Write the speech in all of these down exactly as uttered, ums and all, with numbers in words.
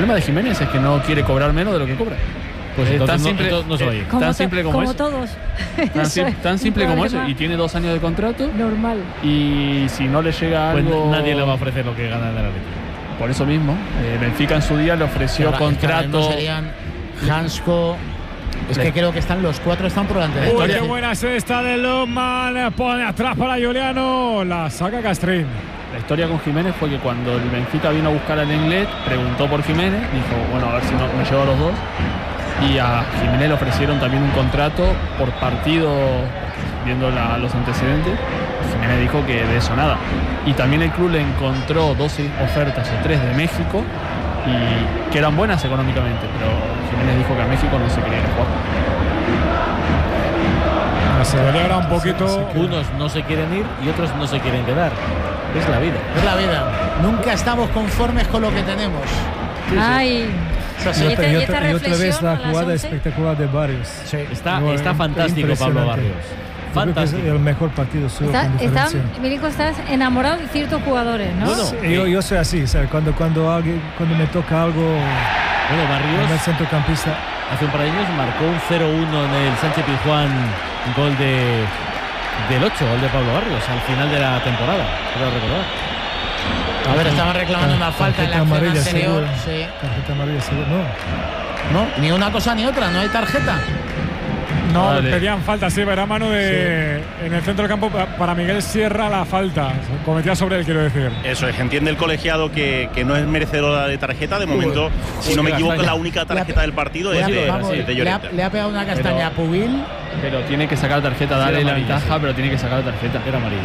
problema de Jiménez es que no quiere cobrar menos de lo que cobra. Pues eh, entonces tan simple, no, no se va a ir. eh, Como, tan to simple como, como eso. todos. Tan, sim tan simple como eso. problema. Y tiene dos años de contrato. Normal. Y si no le llega pues algo... nadie le va a ofrecer lo que gana en el Atlético. Por eso mismo. Eh, Benfica en su día le ofreció ahora, contrato... Es que serían Hansko... Es que creo que están los cuatro están por delante de Uy, él. qué buena cesta de Lomán. Pone atrás para Juliano. La saca Castrín. La historia con Jiménez fue que cuando el Benfica vino a buscar al Lenglet, preguntó por Jiménez, dijo, bueno, a ver si no, me llevo a los dos. Y a Jiménez le ofrecieron también un contrato por partido, viendo la, los antecedentes. Jiménez dijo que de eso nada. Y también el club le encontró doce ofertas o tres de México, y que eran buenas económicamente, pero Jiménez dijo que a México no se quería ir a jugar. Se vería ahora un poquito. Unos no se quieren ir y otros no se quieren quedar. Es la vida. Es la vida. Nunca estamos conformes con lo que tenemos. Sí, Ay. Sí. Y, esta, y, esta y otra vez la jugada once. espectacular de Barrios. Sí. Está, está fantástico Pablo Barrios. Fantástico. Es el mejor partido suyo. Está, está, Milico, estás enamorado de ciertos jugadores, ¿no? Bueno, sí, yo, yo soy así, ¿sabes? Cuando, cuando, alguien, cuando me toca algo. Bueno, Barrios. El centrocampista. Hace un par de años marcó un cero uno en el Sánchez Pizjuán, gol de, del ocho, gol de Pablo Barrios, al final de la temporada, creo recordar. A ver, estaban reclamando una falta en la acción anterior. Seguro. Sí. Tarjeta amarilla, seguro. No. No, ni una cosa ni otra, no hay tarjeta. No, vale. pedían falta, sí, era mano de sí. En el centro del campo para Miguel Sierra la falta. Cometía sobre él, quiero decir. Eso es, entiende el colegiado que, que no es merecedora de tarjeta. De momento, Uy, si no me equivoco, la única tarjeta del partido es de, vamos, de, de Llorente. Le ha, le ha pegado una castaña a Pubil. Pero tiene que sacar tarjeta, dale la ventaja, pero tiene que sacar la tarjeta. Era amarillo.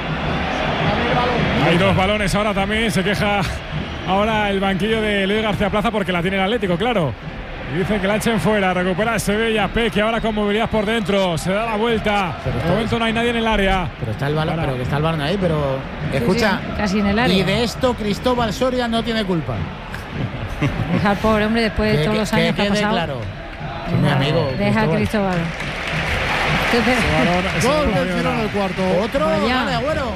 Hay dos balones ahora también, se queja ahora el banquillo de Luis García Plaza porque la tiene el Atlético, claro. Y dicen que la echen fuera, recupera el Sevilla, Peque ahora con movilidad por dentro, se da la vuelta. Pero de momento no hay nadie en el área. Pero está el balón, ahora. pero que está el balón ahí, pero sí, escucha. Sí, casi en el área. Y de esto Cristóbal Soria no tiene culpa. Deja al pobre hombre después de que, todos los que, años que que ha pasado. Claro. Deja, mi amigo. Deja a Cristóbal. Gol del Girona el cuarto. Otro, vale, Agüero.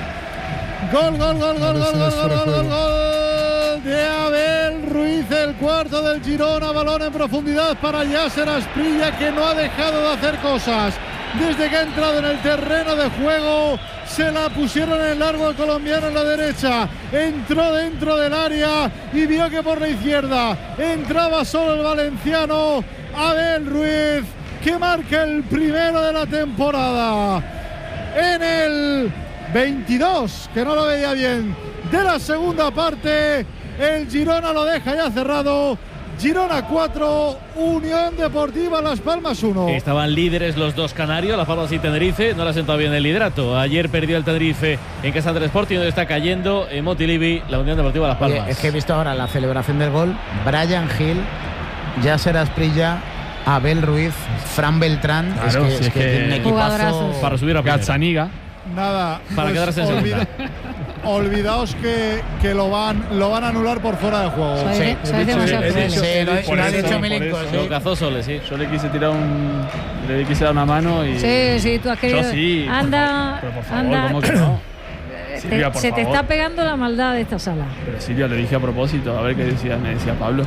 Gol, gol, gol, gol, gol, gol, gol, gol, gol, gol de Abel Ruiz, el cuarto del Girona, balón en profundidad para Yasser Asprilla, que no ha dejado de hacer cosas. Desde que ha entrado en el terreno de juego, se la pusieron en largo al colombiano en la derecha. Entró dentro del área y vio que por la izquierda entraba solo el valenciano Abel Ruiz, que marca el primero de la temporada. En el veintidós, que no lo veía bien, de la segunda parte, el Girona lo deja ya cerrado. Girona cuatro, Unión Deportiva Las Palmas uno. Estaban líderes los dos canarios, Las Palmas y Tenerife, no le ha sentado bien el liderato. Ayer perdió el Tenerife en casa del Sporting, donde está cayendo en Montilivi la Unión Deportiva Las Palmas. Oye, es que he visto ahora la celebración del gol, Brian Gil, Yasser Asprilla, Abel Ruiz, Fran Beltrán. Claro, es que, si es que es que un equipazo para subir a Gazzaniga. Nada, para pues quedarse en olvida, olvidaos que, que lo van lo van a anular por fuera de juego. Soy, sí, soy demasiado sí, cruel. sí, lo, lo ha dicho Milenko. Lo cazó Sole, sí. Yo le quise tirar un. Le quise dar una mano y. Sí, sí, tú has querido. Yo sí. Anda, pero por favor, anda. ¿cómo que no? Te, Silvia, por se te favor. está pegando la maldad de esta sala. Pero Silvia, le dije a propósito, a ver qué decía, me decía Pablo.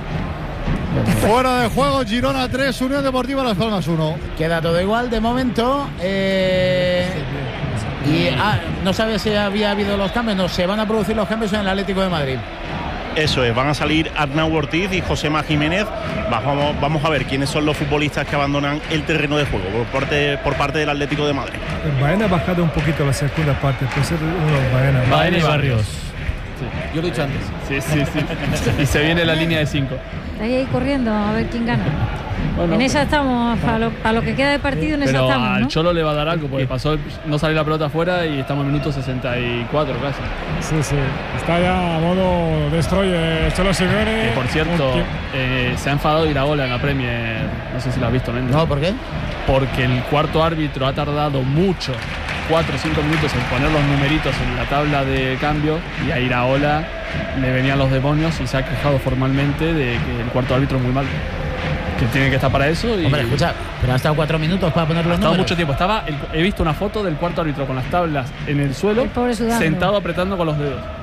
Fuera de juego, Girona tres, Unión Deportiva Las Palmas uno. Queda todo igual de momento. Eh, y ah, no sabes si había habido los cambios. No, se van a producir los cambios en el Atlético de Madrid. Eso es, van a salir Arnau Ortiz y Josema Jiménez. Vamos, vamos a ver quiénes son los futbolistas que abandonan el terreno de juego por parte, por parte del Atlético de Madrid. El Baena ha bajado un poquito la segunda parte, puede ser uno Baena. Baena y Barrios. Sí. Yo lo he dicho antes. Sí, sí, sí. Y se viene la línea de cinco. Está ahí corriendo a ver quién gana. Bueno, en esa estamos, para lo, para lo que queda de partido, en esa pero estamos, al ¿no? Cholo le va a dar algo, porque pasó, no salió la pelota afuera y estamos en minuto sesenta y cuatro casi. Sí, sí. Está ya a modo destroyer Cholo Simeone. Que por cierto, eh, se ha enfadado Iraola en la Premier. No sé si lo has visto, Méndez. No, ¿por qué? Porque el cuarto árbitro ha tardado mucho, cuatro o cinco minutos, en poner los numeritos en la tabla de cambio, y a Iraola le venían los demonios y se ha quejado formalmente de que el cuarto árbitro es muy mal, que tiene que estar para eso. Y hombre, escucha, pero ha estado cuatro minutos para poner los ha estado números. mucho tiempo. Estaba el, he visto una foto del cuarto árbitro con las tablas en el suelo, El pobre sudando. sentado apretando con los dedos.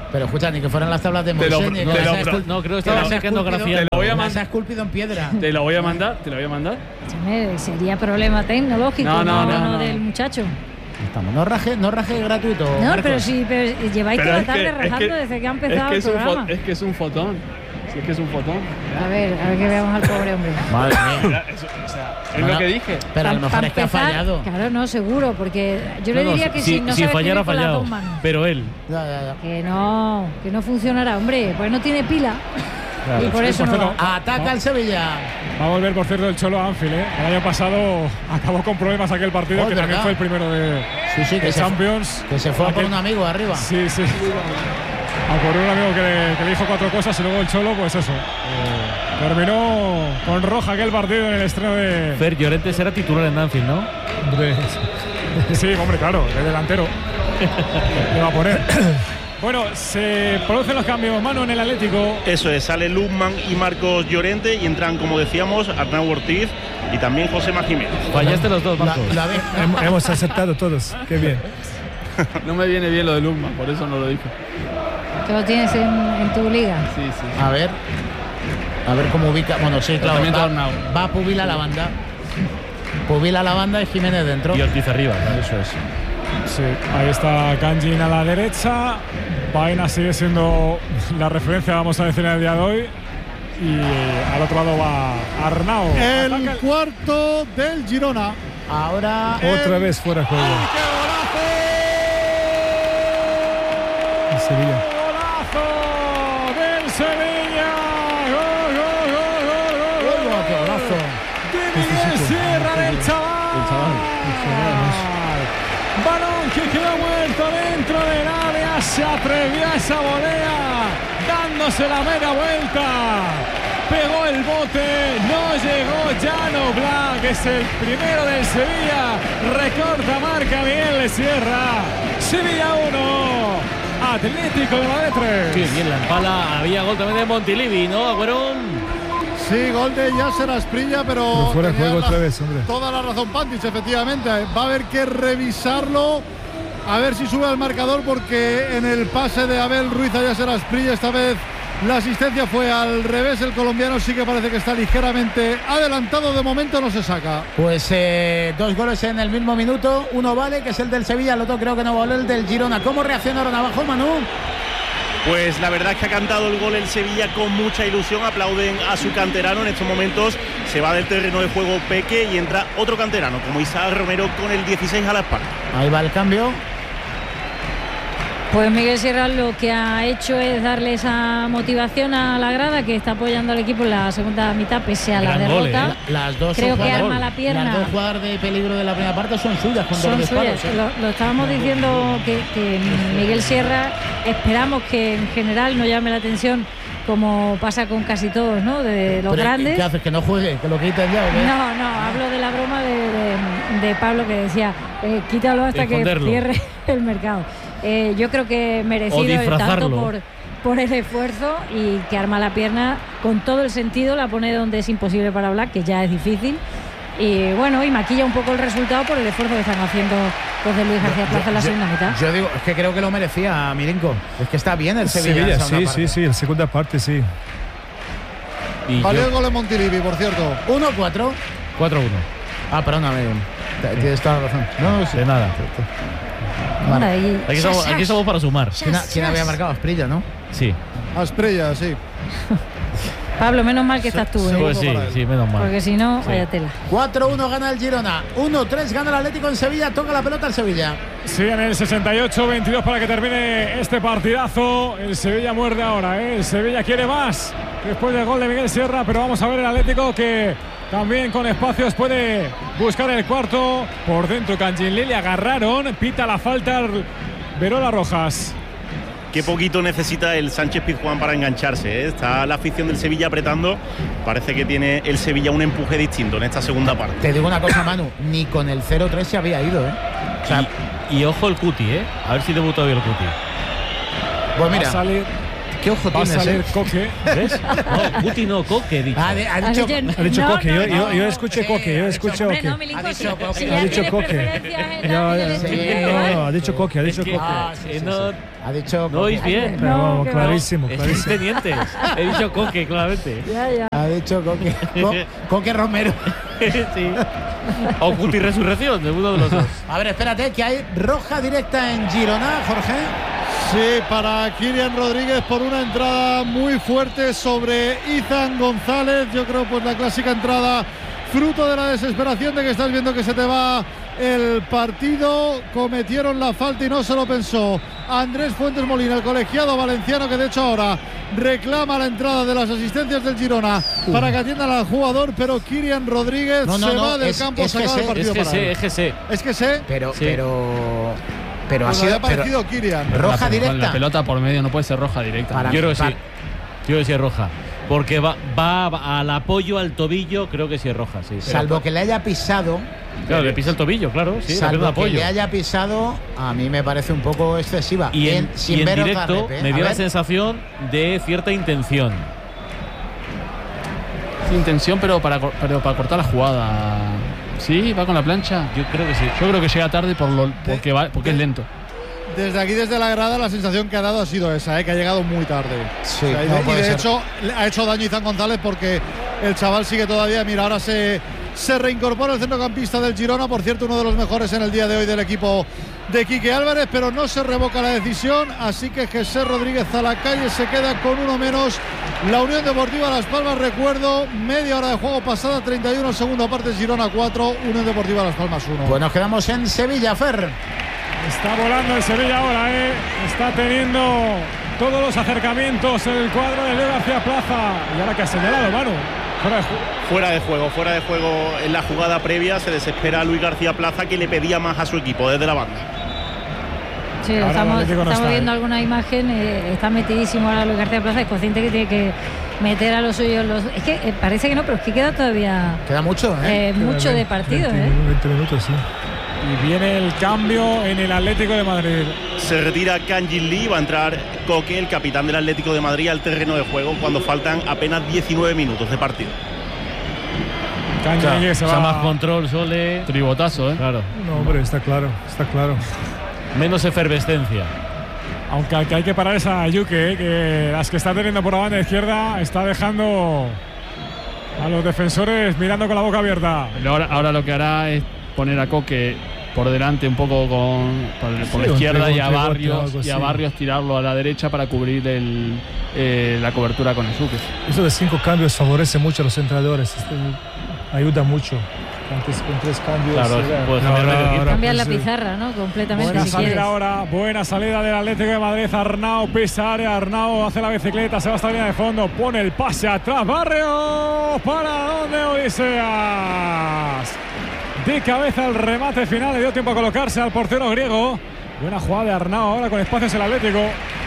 Pero escucha, ni que fueran las tablas de Te lo- Moisés, ni que te las lo- has escul- No, creo que que estaba las has sacando esculpido- grafiando. Te lo voy a las mandar. has esculpido en piedra. Te lo voy a mandar, te lo voy a mandar. Escúchame, sería problema tecnológico, No, no, no, no, no, no. del muchacho. Estamos, no raje, no raje gratuito. No, Marcos. pero sí, pero lleváis Pero toda la es que- tarde es rajando que- desde que ha es empezado que el es un fo- programa. Es que es un fotón. Sí, es que es un fotón. A ver, a ver que veamos al pobre hombre. Madre mía. Mira, eso, o sea, es No, lo no. que dije. Pero a lo Pa- mejor pa es que ha empezar, fallado. Claro, no, seguro, porque yo le No, no, diría que si, no si sabe fallara, ha escribir con las fallado. dos manos. Pero él. Ya, ya, ya. Que no, que no funcionará, hombre, pues no tiene pila. Claro. Y por Sí, eso por no cierto, va. Ataca el Sevilla. Va a volver, por cierto, el Cholo a Anfield, ¿eh? El año pasado acabó con problemas aquel partido, Oh, que también ¿verdad? fue el primero de, Sí, sí, que de se, fu- Champions. que se fue a por Aquel- un amigo arriba. Sí, sí. Ocurrió un amigo que le, que le dijo cuatro cosas y luego el Cholo, pues eso. eh, terminó con roja aquel partido en el estreno de. Fer Llorente será titular en Anfield, ¿no? Hombre, Sí, hombre, claro, de delantero. Le va a poner. Bueno, se producen los cambios, Manu, en el Atlético. Eso es, sale Luzman y Marcos Llorente y entran, como decíamos, Arnau Ortiz y también Josema Jiménez. Fallaste los dos, La- Marcos. la ve- hem- hemos aceptado todos. Qué bien. No me viene bien lo de Luma, por eso no lo dije. Que lo tienes en, en tu liga. Sí, sí. A ver. A ver cómo ubica. Bueno, sí, claro. Tratamiento Va, de Arnau. va Pubila a la banda. Pubila a la banda y Jiménez dentro. Y Ortiz arriba. ¿no? Eso es. Sí, ahí está Kanjin a la derecha. Baena sigue siendo la referencia, vamos a decir, en el día de hoy. Y al otro lado va Arnau. El Ataca el- cuarto del Girona. Ahora. Otra vez fuera de juego. El Sevilla. ¡Golazo del Sevilla! ¡Gol, gol, gol, gol, gol, gol! ¡Gol, qué golazo! De Miguel Sierra del chaval. El chaval. Balón que quedó muerto dentro del área. Se atrevió a esa volea, dándose la media vuelta. Pegó el bote, no llegó Llano Black, es el primero del Sevilla. Recorta marca Miguel Sierra. Sevilla uno, Atlético de Madrid tres. Qué bien la empala. Había gol también de Montilivi, ¿no, Agüero? Sí, gol de Yasser Asprilla, pero. Pero fuera de tenía juego la- otra vez, hombre. Toda la razón, Pantic, efectivamente. Va a haber que revisarlo. A ver si sube al marcador, porque en el pase de Abel Ruiz a Yasser Asprilla, esta vez la asistencia fue al revés. El colombiano sí que parece que está ligeramente adelantado. De momento no se saca. Pues eh, dos goles en el mismo minuto. Uno vale, que es el del Sevilla. El otro creo que no vale, el del Girona. ¿Cómo reaccionaron abajo, Manu? Pues la verdad es que ha cantado el gol el Sevilla con mucha ilusión, aplauden a su canterano. En estos momentos se va del terreno de juego Peque y entra otro canterano, como Isaac Romero, con el dieciséis a la espalda. Ahí va el cambio. Pues Miguel Sierra lo que ha hecho es darle esa motivación a la grada, que está apoyando al equipo en la segunda mitad pese a la Gran gol, derrota. ¿eh? Las dos Creo son que jugadas- arma la pierna. Las dos jugadas de peligro de la primera parte son suyas, con Son dos disparos. suyas. ¿eh? Lo, lo estábamos diciendo que, que Miguel Sierra, esperamos que en general no llame la atención, como pasa con casi todos, ¿no? De los Pero, grandes. ¿qué haces? ¿Que no juegue? ¿Que lo quiten ya? ¿o qué? No, no, hablo de la broma de, de- de Pablo, que decía, eh, quítalo hasta que Esconderlo. cierre el mercado. Eh, yo creo que merecido O el tanto disfrazarlo. por, por el esfuerzo, y que arma la pierna con todo el sentido, la pone donde es imposible para Black, que ya es difícil. Y bueno, y maquilla un poco el resultado por el esfuerzo que están haciendo José Luis García Plaza en la Yo- segunda mitad. Yo digo, es que creo que lo merecía Milenko. Es que está bien el Sevilla. en Sevilla, esa segunda sí, parte. sí, sí. En segunda parte, sí. Y Valió el yo, gol de Montilivi, por cierto. uno cuatro. cuatro uno. Ah, perdóname. T- Tienes toda la razón. No, no, sí. De nada. Bueno, y- Aquí estamos, aquí estamos para sumar. ¿Quién, ha- quién había marcado? Asprilla, ¿no? Sí. Asprilla, sí. Pablo, menos mal que estás tú, ¿eh? Segundo Pues sí, para él. sí, menos mal. Porque si no, Sí. vaya tela. cuatro uno gana el Girona. uno tres gana el Atlético en Sevilla. Toca la pelota el Sevilla. Sí, en el sesenta y ocho veintidós para que termine este partidazo. El Sevilla muerde ahora, ¿eh? El Sevilla quiere más después del gol de Miguel Sierra, pero vamos a ver el Atlético, que también con espacios puede buscar el cuarto. Por dentro Canjinlí, le agarraron, pita la falta Verola Rojas. Qué poquito necesita el Sánchez Pizjuán para engancharse, ¿eh? Está la afición del Sevilla apretando. Parece que tiene el Sevilla un empuje distinto en esta segunda parte. Te digo una cosa, Manu. Ni con el cero tres se había ido, ¿eh? O sea, Y, y ojo el Cuti, ¿eh? A ver si debuta hoy el Cuti. pues Va a mira, salir qué ojo Va a tienes, salir eh? Coque. ¿Ves? No, Guti no, Coque, he dicho. Ha, de- ha dicho, Ha dicho No, Coque, no, yo, yo, no. yo escuché Coque, yo escuché Hombre, Coque. no, Milinko, Ha si- dicho Coque. si Ha ya dicho tienes Coque. preferencias en Ya, la- ya, en el sí. estilo, No, ¿eh? no, ha dicho Coque, ha dicho que- Coque. Ah, sí, Eh, sí, no, sí. Ha dicho no oís Coque. bien. Pero No, vamos, que va. clarísimo, Estáis clarísimo. tenientes. He dicho Coque, claramente. Ya, ya. Ha dicho Coque. Co- Coque Romero. Sí. O Guti Resurrección, de uno de los dos. A ver, espérate, que hay roja directa en Girona, Jorge. Sí, para Kylian Rodríguez por una entrada muy fuerte sobre Izan González. Yo creo pues la clásica entrada fruto de la desesperación de que estás viendo que se te va el partido. Cometieron la falta y no se lo pensó Andrés Fuentes Molina, el colegiado valenciano, que de hecho ahora reclama la entrada de las asistencias del Girona uh. para que atiendan al jugador, pero Kylian Rodríguez No, no, se no, va del es- campo, es se que acaba el sé, partido Es que para sé, él. es que sé. Es que sé, Pero, Sí. pero. Pero pues ha sido. ha parecido pero- Kylian. roja La- directa. La pelota por medio no puede ser roja directa. Para- Yo creo que sí. para- Yo creo que sí es roja. Porque va, va al apoyo al tobillo, creo que sí es roja, sí. Salvo que le haya pisado. Claro, le pisa el tobillo, claro, sí, le salvo pierde que apoyo. le haya pisado, a mí me parece un poco excesiva. Y en, Bien, sin y en ver otra directo rep, ¿eh? me A dio la ver. sensación de cierta intención. Intención, pero para, cor- pero para cortar la jugada. ¿Sí? ¿Va con la plancha? Yo creo que sí. Yo creo que llega tarde por lo, porque, va, porque es lento. Desde aquí, desde la grada, la sensación que ha dado ha sido esa, ¿eh? Que ha llegado muy tarde. Sí, O sea, y no de, y puede de ser. hecho, le ha hecho daño Izan González porque el chaval sigue todavía. Mira, ahora se, se reincorpora el centrocampista del Girona, por cierto, uno de los mejores en el día de hoy del equipo de Quique Álvarez, pero no se revoca la decisión, así que Jesús Rodríguez a la calle, se queda con uno menos. La Unión Deportiva Las Palmas, recuerdo, media hora de juego pasada, treinta y uno, segunda parte, Girona cuatro, Unión Deportiva Las Palmas uno. Pues nos quedamos en Sevilla, Fer. Está volando el Sevilla ahora, ¿eh? Está teniendo todos los acercamientos en el cuadro de Leo García Plaza. Y ahora que ha señalado, Manu. Fuera de juego. Fuera de juego, fuera de juego en la jugada previa. Se desespera Luis García Plaza, que le pedía más a su equipo desde la banda. Sí, Ahora el estamos, Atlético no estamos está, viendo ¿eh? alguna imagen, eh, está metidísimo ahora Luis García Plaza, es consciente que tiene que meter a los suyos. Los, es que eh, parece que no, pero es que queda todavía Queda mucho, ¿eh? eh, mucho de partido. veinte, ¿eh? veinte minutos, sí. Y viene el cambio en el Atlético de Madrid. Se retira Kanjin Lee, va a entrar Coque, el capitán del Atlético de Madrid, al terreno de juego cuando faltan apenas diecinueve minutos de partido. Caña que se O sea, va. más control, Sole. Tribotazo, ¿eh? Claro. No, hombre, está claro, está claro. Menos efervescencia. Aunque al que hay que parar es a Yuke, ¿eh? Que las que está teniendo por la banda izquierda está dejando a los defensores mirando con la boca abierta. Pero ahora, ahora lo que hará es poner a Coque por delante un poco con, por, por Sí, la un izquierda tribote, y a un tribote, Barrios algo y a así. Barrios tirarlo a la derecha para cubrir el, eh, la cobertura con el Suque. Eso de cinco cambios favorece mucho a los entrenadores. Este, ayuda mucho. Antes con tres cambios. Claro, era- puedes ahora- cambiar medio equipo. ahora, Cambiar la pues, eh, pizarra, ¿no? Completamente, Buena si salida quieres. ahora, buena salida del Atlético de Madrid. Arnau pisa área, Arnau hace la bicicleta, se va hasta la línea de fondo, pone el pase atrás, Barrios, ¿para dónde, Odiseas? De cabeza el remate final, le dio tiempo a colocarse al portero griego. Buena jugada de Arnau ahora con espacios el Atlético.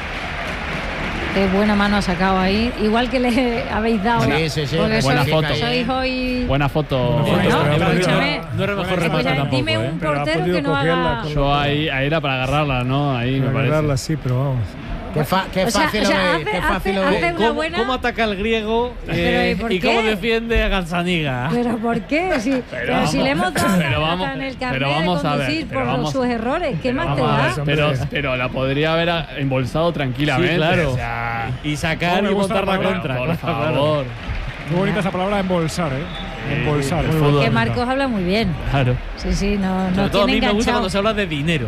Qué buena mano ha sacado ahí. Igual que le habéis dado. Sí, sí, sí. Porque Buena sois, foto. sois hoy. Buena foto. Buena Bueno, foto, pero ha escúchame. podido- No era el mejor Bueno, remate Oye, tampoco, dime ¿eh? un Pero ha portero podido que no cogerla haga. con- Yo ahí, ahí era para agarrarla, ¿no? Ahí me para parece. agarrarla, sí, pero vamos. Qué, fa- qué O sea, fácil o sea, lo ve, hace- qué fácil lo hace- ve. hace- una ¿Cómo, buena- cómo ataca el griego eh, ¿y por y cómo qué? defiende a Gazzaniga? ¿Pero por qué? Si, pero vamos- si le hemos dado pero hasta vamos- en el pero carnet vamos de a ver, conducir pero por vamos- sus errores. ¿Qué más te Vamos a da? ver, pero, pero la podría haber embolsado tranquilamente. Sí, claro. O sea, Y sacar No me y gusta montar la la palabra, contra. por claro, claro. favor. Muy bonita esa palabra, embolsar, ¿eh? Embolsar. el muy fútbol. bonita. Que Marcos habla muy bien. Claro. Sí, sí, no, Sobre no todo a tiene mí me gusta enganchado. cuando se habla de dinero.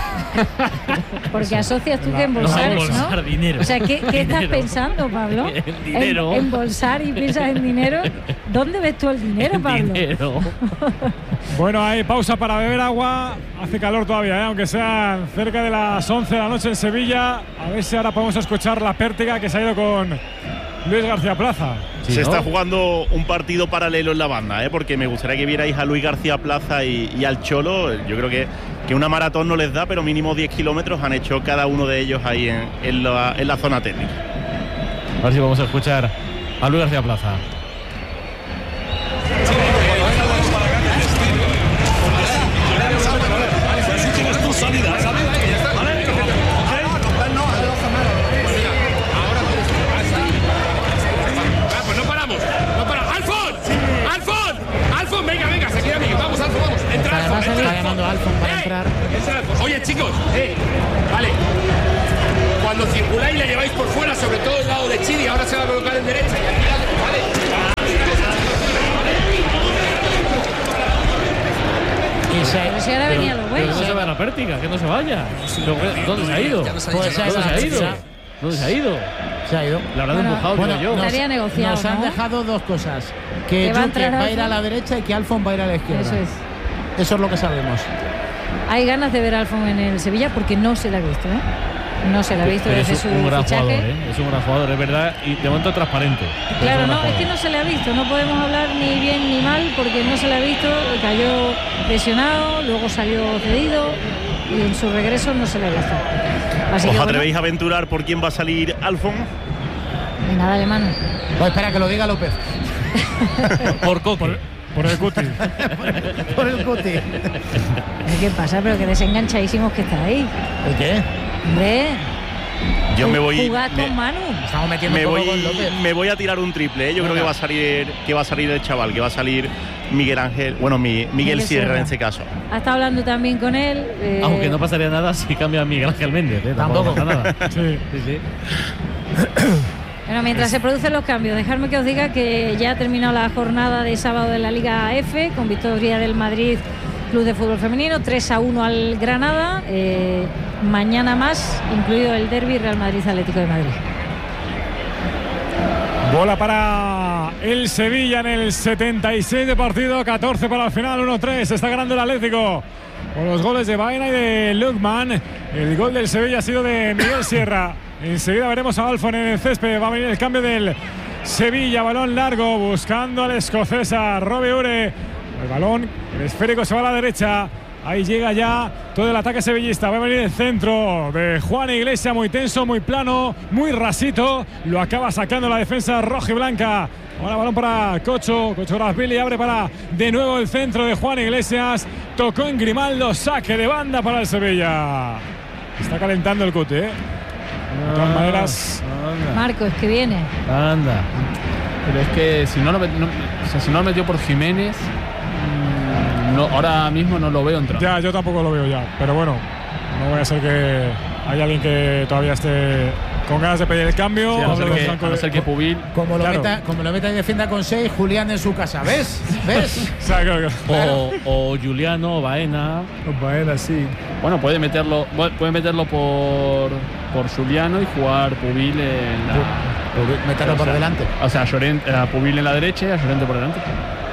Porque asocias tú que No, embolsar, embolsar ¿no? dinero. O sea, ¿qué, qué estás Dinero. pensando, Pablo? En dinero. En- embolsar y piensas en dinero. ¿Dónde ves tú el dinero, En Pablo? dinero. Bueno, hay pausa para beber agua. Hace calor todavía, ¿eh? Aunque sean cerca de las once de la noche en Sevilla. A ver si ahora podemos escuchar la pértiga que se ha ido con Luis García Plaza. Sí, Se ¿no? está jugando un partido paralelo en la banda, ¿eh? Porque me gustaría que vierais a Luis García Plaza y, y al Cholo. Yo creo que, que una maratón no les da, pero mínimo diez kilómetros han hecho cada uno de ellos ahí en, en la, en la zona técnica. A ver si vamos a escuchar a Luis García Plaza. presionando a Alfon para ¡Eh! entrar. Es Alfon. Oye, chicos, eh, vale. Cuando circuláis le lleváis por fuera, sobre todo el lado de Chidi, ahora se va a colocar en derecha y aquí vale. Y se, Pero si ahora venía lo Pero bueno. que no se vaya a la pértiga, que no se vaya. Pero, ¿dónde se ha ido? Pues se ¿Dónde se ha ido? se ha- ¿Dónde se ha ido? se ha ido. La habrán Bueno, empujado, Bueno, digo yo. nos, Estaría negociado, nos han ¿no? dejado dos cosas: que Que va a Juque entrar va a ir a Alfon. la derecha y que Alfon va a ir a la izquierda. Eso es. Eso es lo que sabemos. Hay ganas de ver a Alfon en el Sevilla porque no se la ha visto, ¿eh? No se la ha visto Pero desde es su un gran fichaje. jugador, ¿eh? Es un gran jugador, es verdad, y de momento transparente. Claro, Es un gran no, es que jugador. no se le ha visto, no podemos hablar ni bien ni mal porque no se le ha visto, cayó lesionado, luego salió cedido y en su regreso no se le ha visto. Así ¿Os que, atrevéis bueno, a aventurar por quién va a salir Alfon? ni nada alemán. Pues espera que lo diga López. Por Coque. Por el cuti. Por el Cuti. ¿Qué pasa? Pero que desenganchadísimos que está ahí. ¿El qué? Hombre, Yo me voy. jugad me- con Manu. Estamos metiendo Me un poco voy, con López. me voy a tirar un triple, ¿eh? Yo creo Venga. que va a salir que va a salir el chaval, que va a salir Miguel Ángel, bueno, mi- Miguel, Miguel Sierra, Sierra. en este caso. Ha estado hablando también con él. eh, Aunque no pasaría nada si cambia a Miguel Ángel Méndez. ¿eh? Tampoco. pasa nada. Sí. Sí, sí. Bueno, mientras se producen los cambios, dejadme que os diga que ya ha terminado la jornada de sábado de la Liga F con victoria del Madrid Club de Fútbol Femenino, tres a uno al Granada. Eh, mañana más, incluido el derbi Real Madrid Atlético de Madrid. Bola para el Sevilla en el setenta y seis de partido, catorce para el final, uno tres. Está ganando el Atlético con los goles de Baena y de Lukman. El gol del Sevilla ha sido de Miguel Sierra. Enseguida veremos a Alfon en el césped. Va a venir el cambio del Sevilla. Balón largo buscando al escocesa Robbie Ure. El balón, el esférico se va a la derecha. Ahí llega ya todo el ataque sevillista. Va a venir el centro de Juan Iglesias, muy tenso, muy plano, muy rasito. Lo acaba sacando la defensa roja y blanca. Ahora balón para Cocho. Cocho Rasvili abre para de nuevo el centro de Juan Iglesias. Tocó en Grimaldo, saque de banda para el Sevilla. Está calentando el Cute, ¿eh? De todas maneras, Marcos, que viene. Anda. Pero es que si no lo, met- no- o sea, si no lo metió por Jiménez, mm, no, ahora mismo no lo veo entrando. ya yo tampoco lo veo ya. Pero bueno, no voy a ser que haya alguien que todavía esté con ganas de pedir el cambio. Sí, a no Hablo ser de que, Franco a no de- ser que Pubil. Como lo, Claro. meta, como lo meta y defienda con seis, Julián en su casa. ¿Ves? ¿Ves? O sea, creo que- O, o Juliano, o Baena. Baena, sí. Bueno, puede meterlo, puede meterlo por, por Juliano y jugar Pubil en la. Meterlo por o sea, delante. O sea, Llorente, a Pubil en la derecha y a Llorente por delante.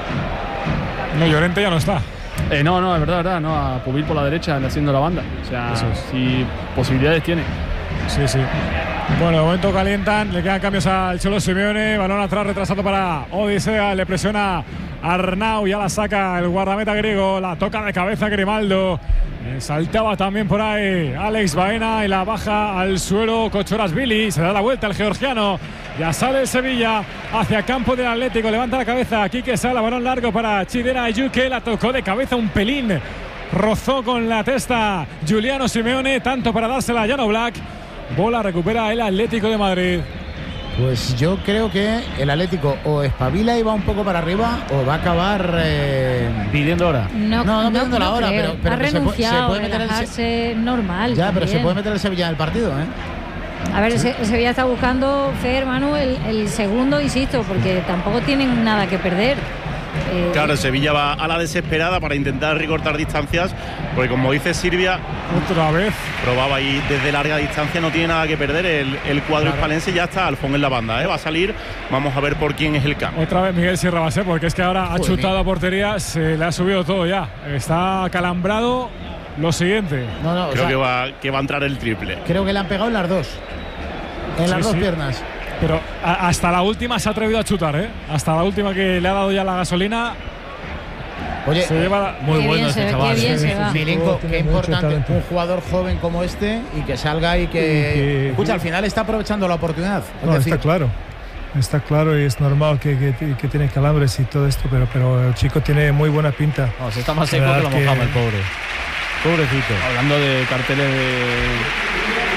No, Llorente ya no está. Eh, no, no, es verdad, verdad, no, a Pubil por la derecha haciendo la banda. O sea, Eso es. si posibilidades tiene. Sí, sí. Bueno, de momento calientan, le quedan cambios al Cholo Simeone, balón atrás retrasado para Odisea, le presiona Arnau, ya la saca el guardameta griego, la toca de cabeza Grimaldo, eh, saltaba también por ahí Alex Baena y la baja al suelo Kochorashvili, se da la vuelta el georgiano, ya sale el Sevilla hacia campo del Atlético, levanta la cabeza, Quique Sala, balón largo para Chidera Ayuque, la tocó de cabeza un pelín, rozó con la testa Giuliano Simeone, tanto para dársela a Llano Black. Bola recupera el Atlético de Madrid. Pues yo creo que el Atlético o espabila y va un poco para arriba o va a acabar. eh, Pidiendo hora. No, No, no pidiendo la hora, creo. pero- pero ha que se puede- se renunciado, puede meter el- relajarse normal. Ya, pero se también. puede meter el Sevilla en el partido, ¿eh? A ver, el Se- el Sevilla está buscando, Fer, Manu, el, el segundo, insisto, porque tampoco tienen nada que perder. Eh, Claro, el Sevilla va a la desesperada para intentar recortar distancias, porque como dice Silvia, Otra vez. probaba ahí desde larga distancia, no tiene nada que perder el, el cuadro hispalense, ya está Alfon en la banda, ¿eh? Va a salir, vamos a ver por quién es el cambio. Otra vez Miguel Sierra va a ser, porque es que ahora ha Joder. chutado a portería, se le ha subido todo ya. Está calambrado. Lo siguiente. No, no, o Creo sea, que va, que va a entrar el triple. creo que le han pegado en las dos. En las Sí, dos sí. piernas. Pero a- hasta la última se ha atrevido a chutar, ¿eh? Hasta la última que le ha dado ya la gasolina. Oye, Se lleva la- Muy Qué bueno bien ese se ve, chaval. qué bien ¿eh? se va. Milinko, Tiene qué mucho importante, talento. un jugador joven como este y que salga y que. Y que- Escucha, al final está aprovechando la oportunidad. Es No, decir, está claro. Está claro y es normal que, que, que tiene calambres y todo esto, pero, pero el chico tiene muy buena pinta. No, se está más seco Verdad que la que- mojama el pobre. Pobrecito. Hablando de carteles de,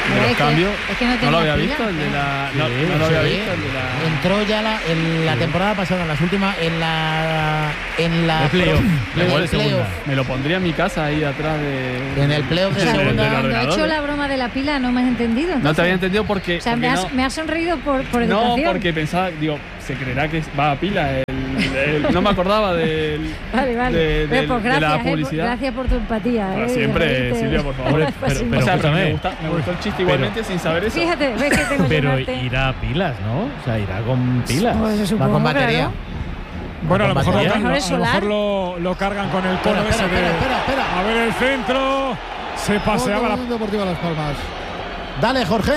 de los es que- cambios. es que no no lo tenía había pila, visto, el de la. Sí, No, no lo había sí. visto, el de la. Entró ya la, en la temporada pasada, en las últimas, en la en la El playoff. en Playoff el de segunda. playoff. Me lo pondría en mi casa ahí atrás de. En el playoff de O sea, del- segunda. del cuando he hecho ordenador. la broma de la pila no me has entendido. No entonces. te había entendido porque. O sea, porque me has, no, me has sonreído por, por no, educación. porque pensaba, digo, se creerá que va a pila. El, el- no me acordaba del. Vale, vale. de- Pues, del- pues de gracias, la eh, por- publicidad. gracias por tu empatía. Para eh, siempre, de reírte. Silvia, por favor. Hombre, Pues pero- sí. pero o sea, pero escúchame. me, gusta, me gustó el chiste igualmente sin saber eso. Fíjate, ves que tengo Pero llenarte. irá a pilas, ¿no? O sea, irá con pilas. Pues Va supongo, con batería. claro. Bueno, a lo mejor, lo, batería. cargan- Mejor es a lo, mejor solar. lo, lo cargan con el cono Espera, ese espera, de. espera, espera, espera. A ver el centro. Se paseaba Gol de la. la Unión Deportiva Las Palmas. Dale, Jorge.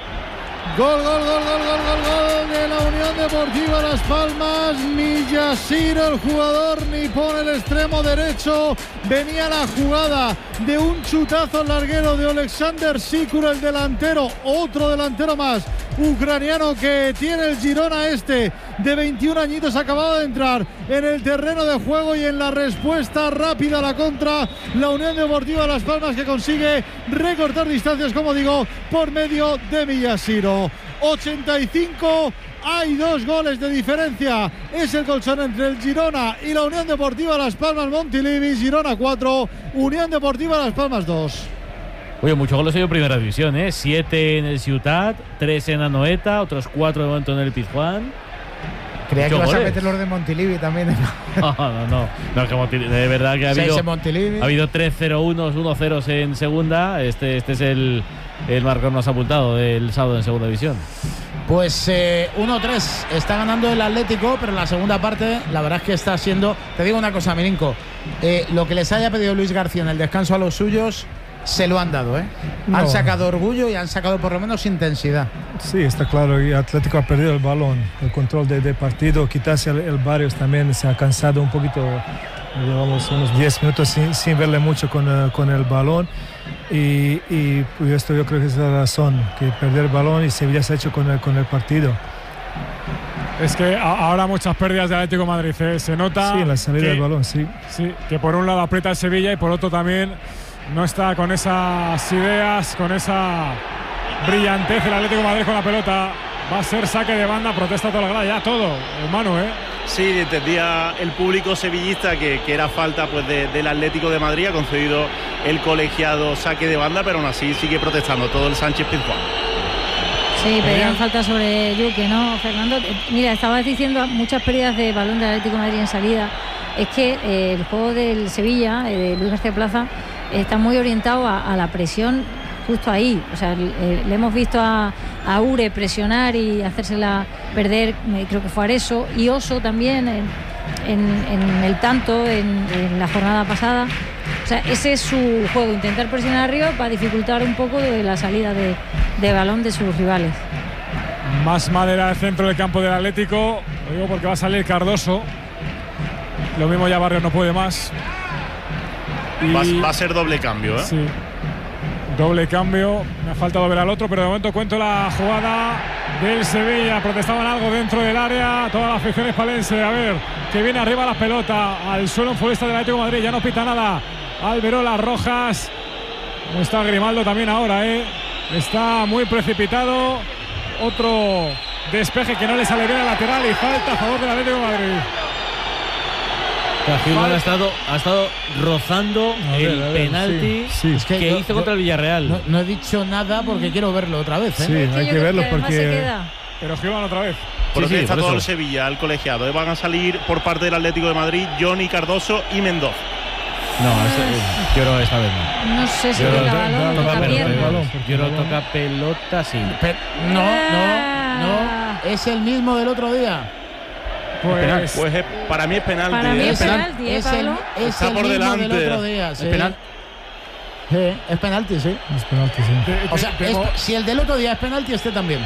Gol, gol, gol, gol, gol, gol, gol de la Unión Deportiva Las Palmas. Miyashiro, el jugador nipón, el extremo derecho. Venía la jugada de un chutazo al larguero de Oleksandr Sikura, el delantero, otro delantero más ucraniano que tiene el Girona este de veintiún añitos, acababa de entrar en el terreno de juego y en la respuesta rápida a la contra, la Unión Deportiva Las Palmas que consigue recortar distancias, como digo, por medio de Miyashiro. ochenta y cinco, hay dos goles de diferencia, es el colchón entre el Girona y la Unión Deportiva Las Palmas. Montilivi, Girona cuatro, Unión Deportiva Las Palmas dos. Oye, muchos goles hay en primera división, ¿eh? Siete en el Ciutat, tres en Anoeta, otros cuatro de momento en el Pizjuán. Creía que Muchos ibas a goles. meter los de Montilivi también. No, no, no. No, es que Montilivi- de verdad que ha Seis habido, en Montilivi. ha habido tres cero uno, uno cero en segunda. Este, este es el, el marcador más apuntado del sábado en segunda división. Pues eh, uno tres está ganando el Atlético, pero en la segunda parte la verdad es que está siendo. Te digo una cosa, Mirinko. Eh, lo que les haya pedido Luis García en el descanso a los suyos se lo han dado, ¿eh? No. Han sacado orgullo y han sacado por lo menos intensidad. Sí, está claro. Y Atlético ha perdido el balón, el control de, de partido. Quizás el, el Barrios también se ha cansado un poquito. Llevamos unos diez minutos sin, sin verle mucho con, uh, con el balón. Y, y pues esto yo creo que es la razón, que perder el balón y Sevilla se ha hecho con el, con el partido. Es que a- ahora muchas pérdidas de Atlético de Madrid. ¿eh? Se nota. Sí, en la salida que, del balón, sí. Sí, que por un lado aprieta el Sevilla y por otro también no está con esas ideas, con esa brillantez el Atlético de Madrid con la pelota. Va a ser saque de banda, protesta toda la grada, ya todo, hermano, ¿eh? Sí, entendía el público sevillista que, que era falta pues de- del Atlético de Madrid. Ha concedido el colegiado saque de banda, pero aún así sigue protestando todo el Sánchez Pizjuán. Sí, pedían falta sobre Yuque, ¿no, Fernando? Eh, Mira, estabas diciendo muchas pérdidas de balón del Atlético de Madrid en salida. Es que eh, el juego del Sevilla, eh, de Luis García Plaza, está muy orientado a, a la presión justo ahí. O sea, eh, le hemos visto a, a Ure presionar y hacérsela perder, eh, creo que fue Areso, y Oso también en, en- en el tanto en, en la jornada pasada. O sea, ese es su juego, intentar presionar arriba para dificultar un poco de la salida de, de balón de sus rivales. Más madera al centro del campo del Atlético. Lo digo porque va a salir Cardoso. Lo mismo ya Barrios no puede más. Y- Va, va a ser doble cambio, ¿eh? Sí. Doble cambio. Me ha faltado ver al otro, pero de momento cuento la jugada del Sevilla. Protestaban algo dentro del área. Toda la afición hispalense. A ver, que viene arriba la pelota. Al suelo un futbolista del Atlético de Madrid. Ya no pita nada. Alberola Rojas. No está Grimaldo también ahora, ¿eh? Está muy precipitado. Otro despeje que no le sale bien al lateral y falta a favor del Atlético de Madrid. Gilman ha estado, ha estado rozando A ver, el a ver, penalti sí, sí. Es que que yo- hizo yo- contra el Villarreal. No, no he dicho nada porque quiero verlo otra vez, ¿eh? Sí, Es hay yo que creo verlo además se porque queda. Pero Gilman otra vez. Porque Sí, sí, está por todo eso. el Sevilla, el colegiado. ¿eh? Van a salir por parte del Atlético de Madrid Johnny Cardoso y Mendoza. No, este- yo creo que esta vez no. No sé si Yo toca creo- balón, da- toca da- da- pierna. da- balón. Yo creo que toca pelota, sí. Pero- no, Ah. no, no. Es el mismo del otro día. Pues, Pues es- para mí es penalti. Para mí ¿eh? es penalti, ¿eh, Es el, Pablo? es Está el por mismo delante. del otro día. Sí. penal? Sí, es penalti, sí. es penalti, sí. de, de- O sea, de es- mo- si el del otro día es penalti, este también.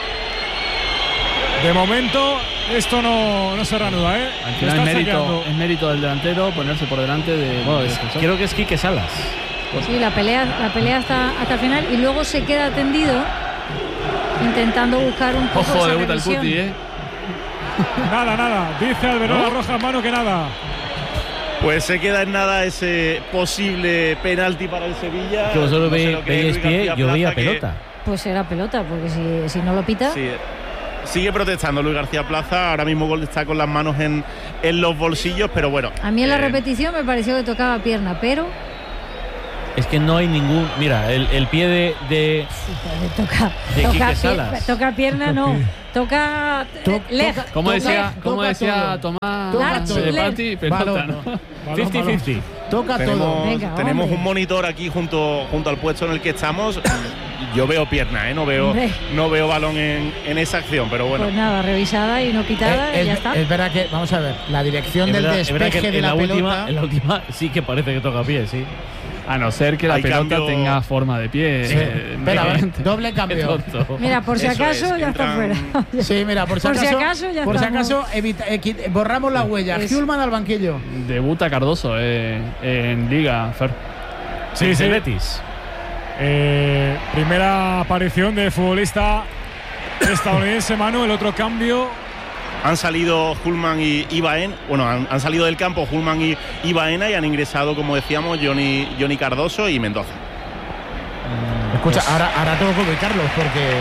de momento esto no, no se reanuda, ¿eh? Al Lo final están es mérito, saqueando. es mérito del delantero ponerse por delante de, Bueno, del es- defensor. creo que es Quique Salas. Sí, la pelea, la pelea hasta, hasta el final y luego se queda tendido intentando buscar un poco Ojo, esa debuta el revisión. Cuti, ¿eh? Nada, nada. Dice Alberola Rojas, mano que nada. Pues se queda en nada ese posible penalti para el Sevilla. Que vosotros No se ve- lo cree veis Luis pie, García yo veía Plaza, que pelota. pues será pelota, porque si, si no lo pita. Sí. Sigue protestando Luis García Plaza. Ahora mismo Gol está con las manos en, en los bolsillos, pero bueno. A mí en la eh, repetición me pareció que tocaba pierna, pero. Es que no hay ningún. Mira, el, el pie de. de toca, de toca, Quique pie- Salas. toca pierna, no. Toca. To- leg. toca- Como decía, toca como decía todo. Tomás Toca todo. de Pati, pelota, Balón. ¿no? cincuenta cincuenta. Toca todo. tenemos Venga, tenemos hombre. un monitor aquí junto, junto al puesto en el que estamos. Yo veo pierna, ¿eh? no veo Hombre. no veo balón en, en esa acción, pero bueno. Pues nada, revisada y no pitada, Eh, y ya es, está. es verdad que, vamos a ver, la dirección Es del verdad, es verdad despeje que de en la, la, pelota. última, en la última sí que parece que toca pie, sí. A no ser que la Hay pelota cambio- tenga forma de pie. Sí. eh, Espera, a ver, evidente. doble Qué cambio. tonto. Mira, por si Eso acaso es, ya está entran- fuera. Sí, mira, por si Por si acaso, acaso ya por si estamos. acaso evita- eh, quit- borramos la huella. Es- Hjulman al banquillo. Debuta Cardoso eh, en Liga, Fer. Sí, sí. El Betis. Eh, primera aparición de futbolista estadounidense, Manu. El otro cambio. Han salido Hulman y, y Baena, bueno, han, han salido del campo Hulman y, y Baena y han ingresado, como decíamos, Johnny, Johnny Cardoso y Mendoza. Escucha, ahora, ahora tengo que ubicarlos porque.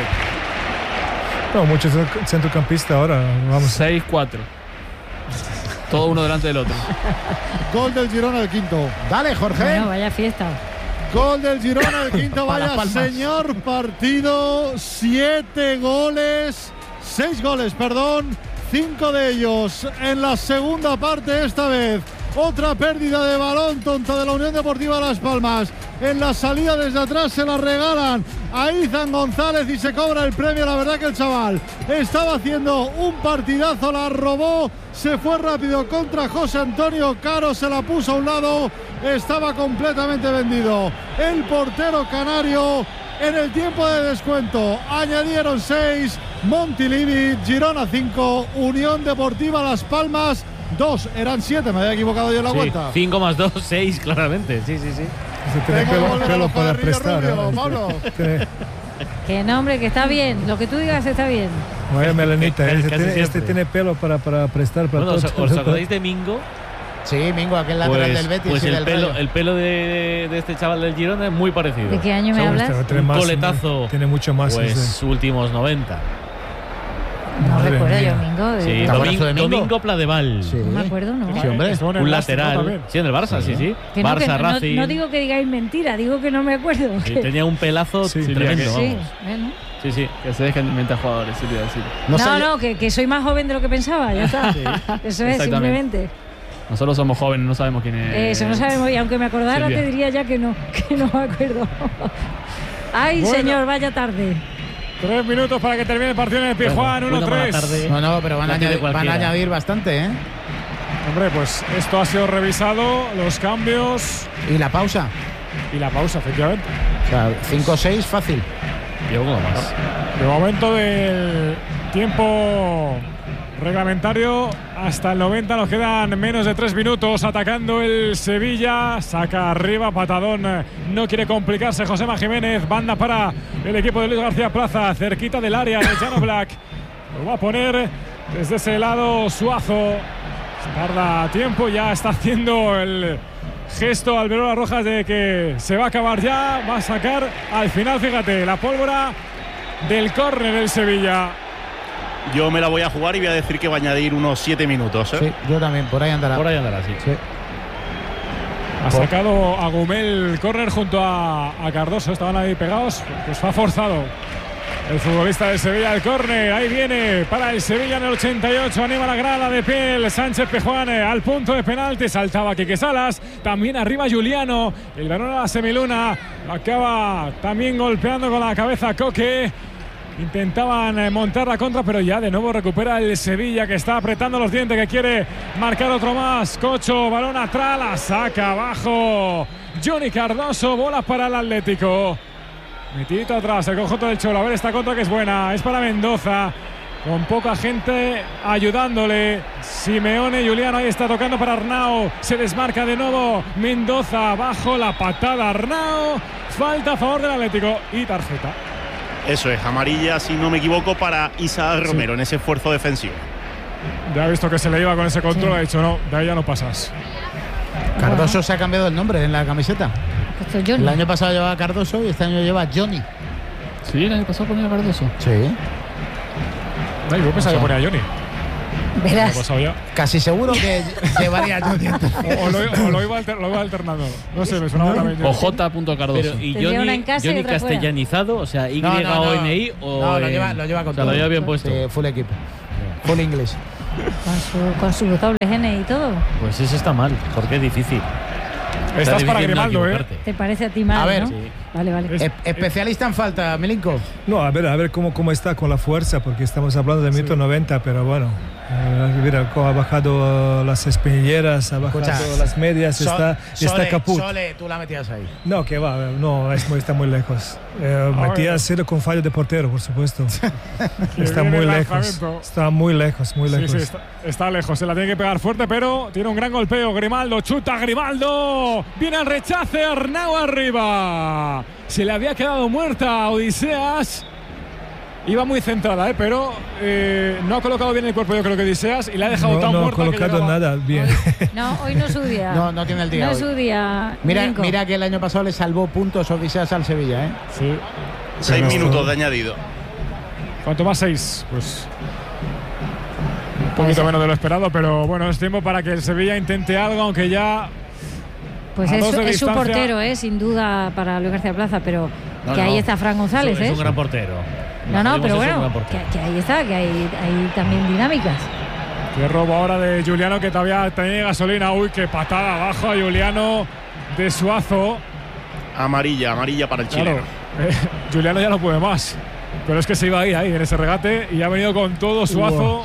No, muchos centrocampistas ahora. Vamos. seis cuatro. Todo uno delante del otro. Gol del Girona, el quinto. Dale, Jorge. Bueno, vaya fiesta. Gol del Girona, el quinto. Pa' las Vaya palmas. señor partido. Siete goles. Seis goles, perdón. Cinco de ellos en la segunda parte esta vez. Otra pérdida de balón tonta de la Unión Deportiva Las Palmas. En la salida desde atrás se la regalan a Izan González y se cobra el premio. La verdad que el chaval estaba haciendo un partidazo, la robó, se fue rápido contra José Antonio Caro, se la puso a un lado, estaba completamente vendido. El portero canario en el tiempo de descuento añadieron seis. Montilivi, Girona cinco, Unión Deportiva Las Palmas dos, eran siete, me había equivocado yo en la Sí, cuenta. cinco más dos, seis, claramente. Sí, sí, sí. Se tiene Tengo que pelo, volver a pelo los para cuadernillos prestar. rubios, ¿eh? Pablo. Tiene- Que no, hombre, que está bien. Lo que tú digas está bien. Vaya melanita. Casi Este, tiene, siempre. este tiene pelo para, para prestar. Para Bueno, ¿os, todo. os acordáis de Mingo? Sí, Mingo, aquel lateral Pues, del Betis pues y el, del pelo, Rayo. el pelo de, de este chaval del Girona es muy parecido. ¿De qué año me Este hablas? tiene Un más- coletazo. Tiene mucho más. Pues últimos noventa. No Madre recuerdo mía. yo, Mingo. de- Sí, ¿Te acuerdas Domingo, de Mingo? Domingo Pladeval. Sí. No me acuerdo, ¿no? Sí, hombre. Estuvo en el Un Barça, ¿no? lateral. También. Sí, en el Barça, sí, sí. Que no, que Barça, no- no, Racing. no digo que digáis mentira, digo que no me acuerdo. Sí, que- tenía un pelazo Sí, tremendo. Sí, vamos. bueno. Sí, sí. Que se dejen de inventar jugadores, sí, te iba a decir. No, sé, no, que, que soy más joven de lo que pensaba, ya está. Eso es, Exactamente. simplemente. Nosotros somos jóvenes, no sabemos quién es. Eso no sabemos, y aunque me acordara Silvia. te diría ya que no, que no me acuerdo. Ay, Bueno. señor, vaya tarde. Tres minutos para que termine el partido en el Pizjuán, Bueno, uno bueno, tres. buena tarde. No, no, pero van a, La tiene añadir, van a cualquiera. añadir bastante, ¿eh? Hombre, pues esto ha sido revisado, los cambios Y la pausa. y la pausa, efectivamente. O sea, cinco seis fácil. Yo uno más. De momento del tiempo reglamentario hasta el noventa nos quedan menos de tres minutos atacando el Sevilla, saca arriba, patadón, no quiere complicarse Josema Jiménez, banda para el equipo de Luis García Plaza, cerquita del área de Jano Black, lo va a poner desde ese lado Suazo, tarda tiempo, ya está haciendo el gesto Alberola Rojas de que se va a acabar ya, va a sacar al final, fíjate, la pólvora del córner del Sevilla. Yo me la voy a jugar y voy a decir que va a añadir unos siete minutos. ¿eh? Sí, yo también, por ahí andará. Por ahí andará, sí. Sí. Ha sacado a Gumel el córner junto a, a Cardoso, estaban ahí pegados, pues ha forzado el futbolista de Sevilla el córner, ahí viene para el Sevilla en el ochenta y ocho, anima la grada de Piel, Sánchez Pejuán al punto de penalti, saltaba Quique Salas, también arriba Juliano, el balón a la semiluna, acaba también golpeando con la cabeza Coque. Intentaban eh, montar la contra, pero ya de nuevo recupera el Sevilla, que está apretando los dientes, que quiere marcar otro más. Cocho, balón atrás, la saca abajo Johnny Cardoso, bola para el Atlético. Metidito atrás el conjunto del Cholo. A ver esta contra que es buena, es para Mendoza, con poca gente ayudándole. Simeone, Juliano, ahí está tocando para Arnau, se desmarca de nuevo Mendoza, abajo la patada Arnau, falta a favor del Atlético y tarjeta. Eso es, amarilla, si no me equivoco, para Isaac Romero en ese esfuerzo defensivo. Ya ha visto que se le iba con ese control, Sí. ha dicho no, de ahí ya no pasas. Cardoso se ha cambiado el nombre en la camiseta. Esto es Johnny. El año pasado llevaba Cardoso y este año lleva Johnny. Sí, el año pasado ponía a Cardoso. Sí. Ay, yo pensaba que ponía a Johnny. Verás. Lo pasado ya. Casi seguro que llevaría a Johnny. O, o lo, o lo iba alter, lo iba alternando. No sé, me sonaba también. O J. Cardoso. Pero, ¿y Tendría una Johnny, en casa y Johnny otra fuera. castellanizado? O sea, Y No, no, O no. N I o. No, lo en- lleva, lo lleva con o sea, todo. lo lleva bien puesto. Sí, full equipo. Full inglés. Con su, con su doble N y todo. Pues eso está mal, porque es difícil. Estás Está para difícil no Grimaldo, ¿eh? equivocarte. ¿Te parece a ti mal, A ver. no? Sí. Vale, vale. Es- E- especialista en falta, Milinko. No, a ver, a ver cómo, cómo está con la fuerza, porque estamos hablando de minuto noventa, pero bueno, eh, mira cómo ha bajado uh, las espinilleras, ha bajado Escucha, las medias, So- está, Sole, está caput. Sole, tú la metías ahí. No, que va, no, es muy, está muy lejos. Eh, Matías Cero con fallo de portero, por supuesto. Está viene muy el lejos, lanzamiento. está muy lejos, muy Sí, lejos. sí, está, está lejos. Se la tiene que pegar fuerte, pero tiene un gran golpeo. Grimaldo, chuta Grimaldo. Viene al rechace, Arnau arriba. Se le había quedado muerta a Odiseas. Iba muy centrada, ¿eh? pero eh, no ha colocado bien el cuerpo, yo creo que Odiseas, y le ha dejado No, tan no ha muerta que colocado llegaba- nada bien. No, hoy no es su día. No, no tiene el día No hoy. es su día. Mira, Milinko. mira que el año pasado le salvó puntos Odiseas al Sevilla, ¿eh? Sí. Seis Pero- minutos de añadido. ¿Cuánto más? Seis. Pues un poquito menos de lo esperado, pero bueno, es tiempo para que el Sevilla intente algo, aunque ya Pues a es, dos de es su distancia. portero, ¿eh? Sin duda, para Luis García Plaza, pero No, que no. ahí está Fran González, Es un- ¿eh? Es un gran portero. No, no, Dijimos, pero es un bueno, gran que, portero. que ahí está, que hay, hay también dinámicas. qué robo ahora de Juliano, que todavía tenía gasolina. Uy, qué patada abajo a Juliano de Suazo. Amarilla, amarilla para el chileno. Claro, eh, Juliano ya no puede más. Pero es que se iba a ir ahí en ese regate y ha venido con todo Suazo.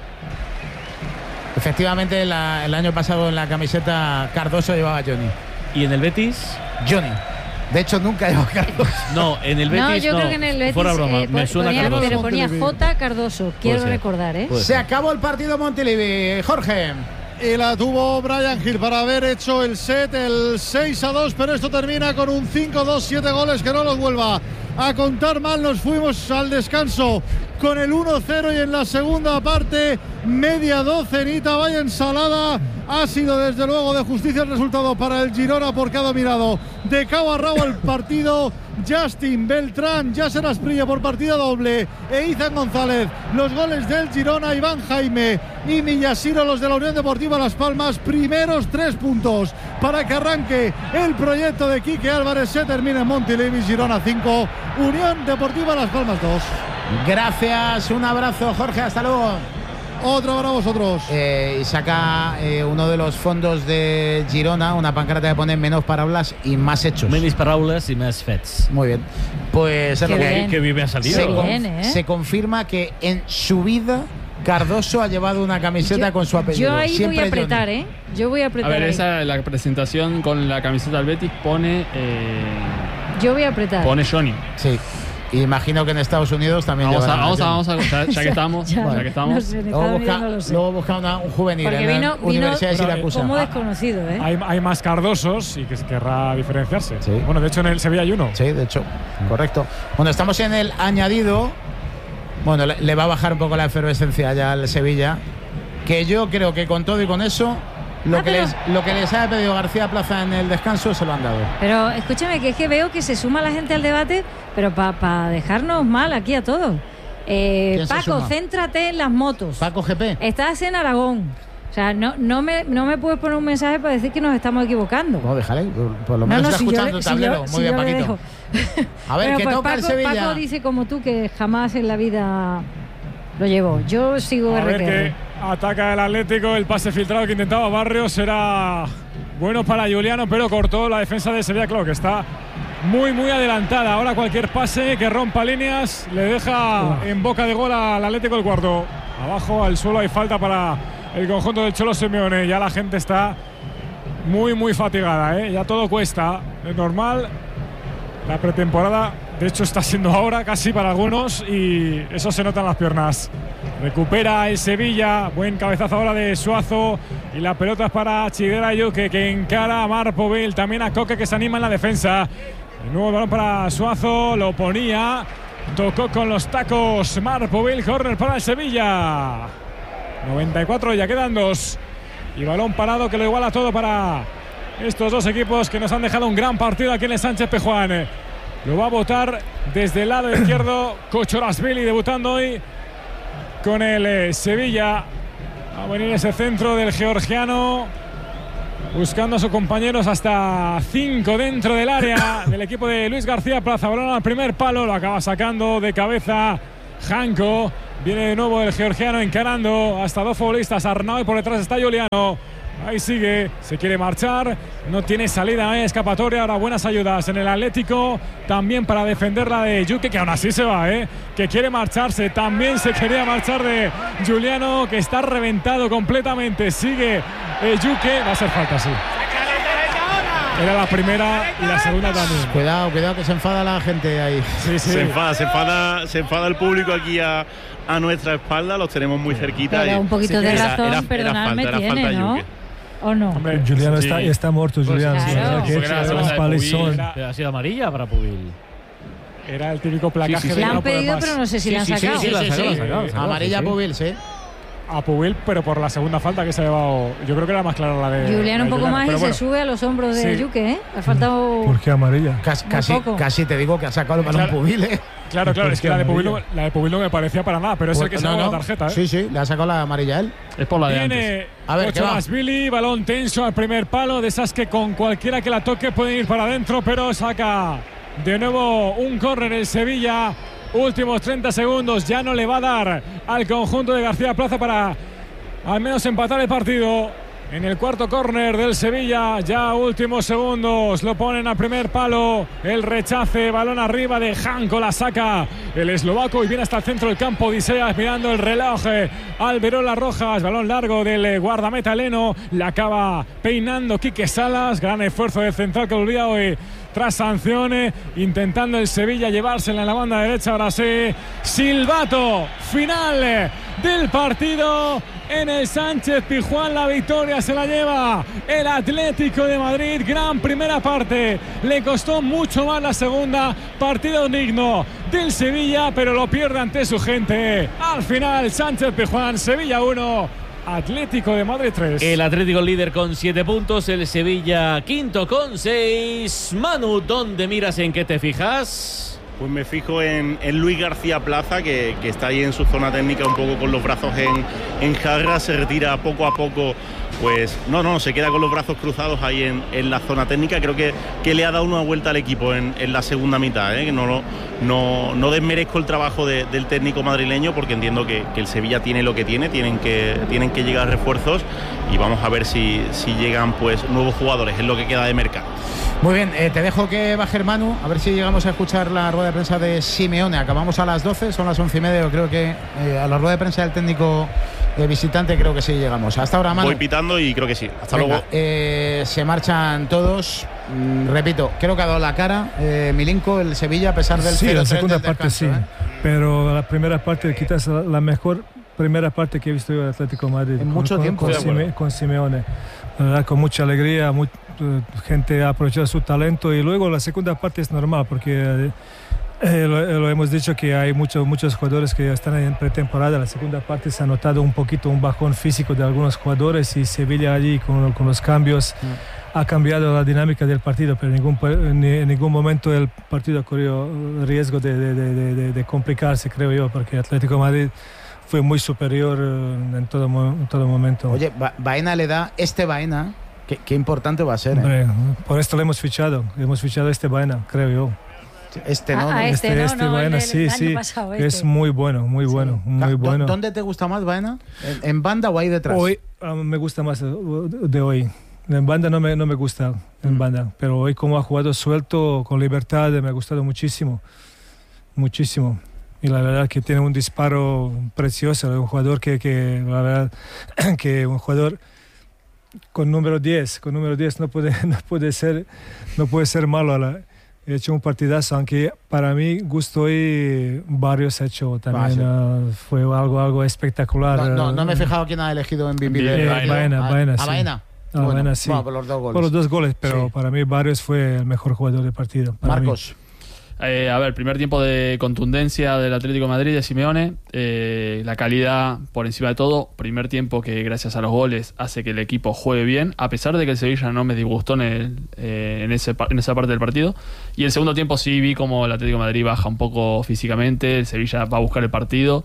Efectivamente, la- el año pasado en la camiseta Cardoso llevaba a Johnny. ¿Y en el Betis? Johnny. De hecho, nunca llevaba a Cardoso. No, en el Betis No, yo creo que en el Betis Fuera broma, eh, me pon- suena ponía, Cardoso. pero ponía J. Cardoso, quiero ser. recordar, ¿eh? Puede Se ser. acabó el partido Montilivi. Jorge. Y la tuvo Brian Hill para haber hecho el set, el seis a dos, pero esto termina con un cinco dos, siete goles que no los vuelva a contar mal. Nos fuimos al descanso con el uno cero y en la segunda parte media docenita, vaya ensalada. Ha sido desde luego de justicia el resultado para el Girona porque ha dominado de cabo a rabo el partido. Justin Beltrán, Yasser Asprilla por partida doble e Izan González. Los goles del Girona, Iván Jaime y Millasiro, los de la Unión Deportiva Las Palmas. Primeros tres puntos para que arranque el proyecto de Quique Álvarez. Se termina en Montilivi. Girona cinco, Unión Deportiva Las Palmas dos. Gracias, un abrazo, Jorge. Hasta luego. Otro para vosotros. Eh, y saca eh, uno de los fondos de Girona, una pancarta que pone menos paraulas y más hechos. Menos paraules y más fets. Muy bien. Pues es Qué lo que hay. bien. Que vive ha salido. Se, Qué con- bien, ¿eh? se confirma que en su vida Cardoso ha llevado una camiseta Yo- con su apellido. Yo ahí Siempre voy a Johnny. apretar, ¿eh? Yo voy a A apretar. ver, ahí. esa la presentación con la camiseta del Betis pone eh, Yo voy a apretar. pone Johnny. Sí. Imagino que en Estados Unidos también Vamos a, llevarán vamos a, Johnny. vamos a, ya, ya que estamos, Ya, ya no que estamos. sé, en Luego Estados busca, Unidos no lo sé. luego busca una- un juvenil Porque en la vino, Universidad de vino Siracusa. como desconocido, ¿eh? Hay, hay más Cardosos y que se querrá diferenciarse. Sí. Bueno, de hecho en el Sevilla hay uno. Sí, de hecho, correcto. Bueno, estamos en el añadido. Bueno, le, le va a bajar un poco la efervescencia ya al Sevilla. Que yo creo que con todo y con eso, lo, Ah, que, pero- les, lo que les ha pedido García Plaza en el descanso se lo han dado. Pero escúchame, que es que veo que se suma la gente al debate, pero para dejarnos mal aquí a todos. Eh, ¿Quién se Paco, suma? céntrate en las motos. Paco G P. Estás en Aragón. O sea, no, no, me, no me puedes poner un mensaje para decir que nos estamos equivocando. No, déjale, por, por lo No, menos no, está si yo escuchando le- el si tablero. yo- Muy si bien, yo le Paquito. dejo. A ver, Bueno, que pues toca Paco, el Sevilla. Paco dice como tú que jamás en la vida lo llevó. Yo sigo A ver R T R. que ataca el Atlético. El pase filtrado que intentaba Barrios era bueno para Juliano, pero cortó la defensa de Sevilla. Claro que está muy, muy adelantada. Ahora cualquier pase que rompa líneas le deja en boca de gol al Atlético el cuarto. Abajo al suelo hay falta para el conjunto del Cholo Simeone. Ya la gente está muy, muy fatigada, ¿eh? Ya todo cuesta. Es normal. La pretemporada, de hecho, está siendo ahora casi para algunos y eso se nota en las piernas. Recupera el Sevilla, buen cabezazo ahora de Suazo y la pelota es para Chiguera que, que encara a Marpovil, también a Coque que se anima en la defensa. El nuevo balón para Suazo, lo ponía, tocó con los tacos Marpovil, córner para el Sevilla. noventa y cuatro, ya quedan dos. Y balón parado que lo iguala todo para estos dos equipos que nos han dejado un gran partido aquí en el Sánchez Pizjuán. Lo va a botar desde el lado izquierdo Kochorashvili, debutando hoy con el eh, Sevilla. Va a venir ese centro del georgiano, buscando a sus compañeros, hasta cinco dentro del área del equipo de Luis García Plaza. Balón al primer palo, lo acaba sacando de cabeza Janko. Viene de nuevo el georgiano encarando hasta dos futbolistas, Arnau, y por detrás está Juliano. Ahí sigue, se quiere marchar, no tiene salida, hay escapatoria. Ahora buenas ayudas en el Atlético, también para defender la de Yuke, que aún así se va, ¿eh? que quiere marcharse. También se quería marchar de Juliano, que está reventado completamente. Sigue eh, Yuke, va a ser falta, sí. Era la primera y la segunda también. Cuidado, cuidado, que se enfada la gente ahí. Sí, sí. Se enfada, se enfada, se enfada el público aquí a, a nuestra espalda, los tenemos muy cerquita. Pero y, un poquito sí, de era, razón, era, perdonadme, era falta, era tiene, falta ¿no? Yuke. ¿O no? Hombre, Juliano sí. está, está muerto, Juliano. Pues claro. Sí, que Era es la un de palizón. Pubil, pero ha sido amarilla para Pubil. Era el típico placaje Sí, sí, sí. de La no han poder pedido, más. pero no sé si Sí, la han sí, sí, sacado. sí, sí, la sí. sacó, la sacó, la sacó, Amarilla sí, sí. Pubil, sí. A Pubil, pero por la segunda falta que se ha llevado. Yo creo que era más clara la de Julián un la de poco más pero y bueno. se sube a los hombros de Sí. Yuke, ¿eh? Ha faltado. ¿Por qué amarilla? Casi, Muy casi, poco. casi te digo que ha sacado el balón Claro. Pubil, ¿eh? Claro, claro, ¿Por es que qué la de, Pubil no, amarilla? la de Pubil no me parecía para nada, pero es el que se No, ha dado no. la tarjeta, ¿eh? Sí, sí, le ha sacado la amarilla él. Es por la de antes. Viene A ver, ¿qué va? Kochorashvili, balón tenso al primer palo, de esas que con cualquiera que la toque pueden ir para adentro, pero saca de nuevo un córner el Sevilla. Últimos treinta segundos, ya no le va a dar al conjunto de García Plaza para al menos empatar el partido. En el cuarto córner del Sevilla, ya últimos segundos, lo ponen al primer palo, el rechace, balón arriba de Janko, la saca el eslovaco y viene hasta el centro del campo. Odiseas mirando el reloj, Alberola Rojas, balón largo del guardameta Leno, la acaba peinando Quique Salas. Gran esfuerzo del central que volvía hoy tras sanciones, intentando el Sevilla llevársela en la banda derecha. Ahora sí, silbato final del partido en el Sánchez Pizjuán. La victoria se la lleva el Atlético de Madrid. Gran primera parte, le costó mucho más la segunda. Partido digno del Sevilla, pero lo pierde ante su gente. Al final, Sánchez Pizjuán, Sevilla uno, Atlético de Madrid tres. El Atlético líder con siete puntos, el Sevilla quinto con seis. Manu, ¿dónde miras, en qué te fijas? Pues me fijo en, en Luis García Plaza, que, que está ahí en su zona técnica un poco con los brazos en, en jarra, se retira poco a poco, pues no, no, se queda con los brazos cruzados ahí en, en la zona técnica. Creo que, que le ha dado una vuelta al equipo en, en la segunda mitad, ¿eh? que no, no, no desmerezco el trabajo de, del técnico madrileño, porque entiendo que, que el Sevilla tiene lo que tiene, tienen que, tienen que llegar refuerzos y vamos a ver si, si llegan pues nuevos jugadores, es lo que queda de mercado. Muy bien, eh, te dejo que baje Manu, a ver si llegamos a escuchar la rueda de prensa de Simeone. Acabamos a las doce, son las once y media. Yo creo que eh, a la rueda de prensa del técnico eh, visitante creo que sí llegamos. Hasta ahora, Manu. Voy pitando y creo que sí. Hasta Venga, luego. Eh, se marchan todos. Mm, repito, creo que ha dado la cara eh, Milinko, el Sevilla, a pesar del Sí, cero la tres segunda del parte descanso, sí. ¿eh? Pero la primera parte quizás la, la mejor primera parte que he visto yo del Atlético de Madrid. En con, mucho con, tiempo. Con, Estoy de Sime- con Simeone. La verdad, con mucha alegría, muy, eh, gente ha aprovechado su talento y luego la segunda parte es normal porque eh, eh, lo, lo hemos dicho que hay muchos muchos jugadores que están en pretemporada. La segunda parte se ha notado un poquito un bajón físico de algunos jugadores y Sevilla allí con, con los cambios mm. ha cambiado la dinámica del partido, pero en ningún, en ningún momento el partido corrió riesgo de, de, de, de, de complicarse, creo yo, porque Atlético de Madrid fue muy superior en todo, en todo momento. Oye, Ba- Baena le da este Baena, qué, qué importante va a ser. ¿eh? Hombre, por esto lo hemos fichado, hemos fichado este Baena, creo yo. Este no, Ah, ¿no? ah, este, no, este no, Baena, el del sí, año sí, pasado, que es este. muy bueno, muy bueno, muy ¿Dó- bueno. ¿Dónde te gusta más Baena? ¿En, en banda o ahí detrás? Hoy ah, me gusta más de, de hoy. En banda no me, no me gusta, en Mm. banda, pero hoy como ha jugado suelto, con libertad, me ha gustado muchísimo, muchísimo. Y la verdad que tiene un disparo precioso, un jugador que, que la verdad, que un jugador con número diez, con número diez no puede, no puede ser, no puede ser malo. La, he hecho un partidazo, aunque para mí gusto y varios ha hecho también, Ah, sí. uh, fue algo, algo espectacular. No, no, no me he uh, fijado quién ha elegido en B B Eh, del Baena, partido. Baena, A- Baena, a sí. Baena. Ah, Bueno, Baena, sí. bueno, por los dos goles. Por los dos goles, pero Sí. para mí Barrios fue el mejor jugador del partido. para mí. Marcos. Eh, a ver, primer tiempo de contundencia del Atlético de Madrid de Simeone, eh, la calidad por encima de todo, primer tiempo que gracias a los goles hace que el equipo juegue bien, a pesar de que el Sevilla no me disgustó en, el, eh, en, ese, en esa parte del partido, y el segundo tiempo sí vi como el Atlético de Madrid baja un poco físicamente, el Sevilla va a buscar el partido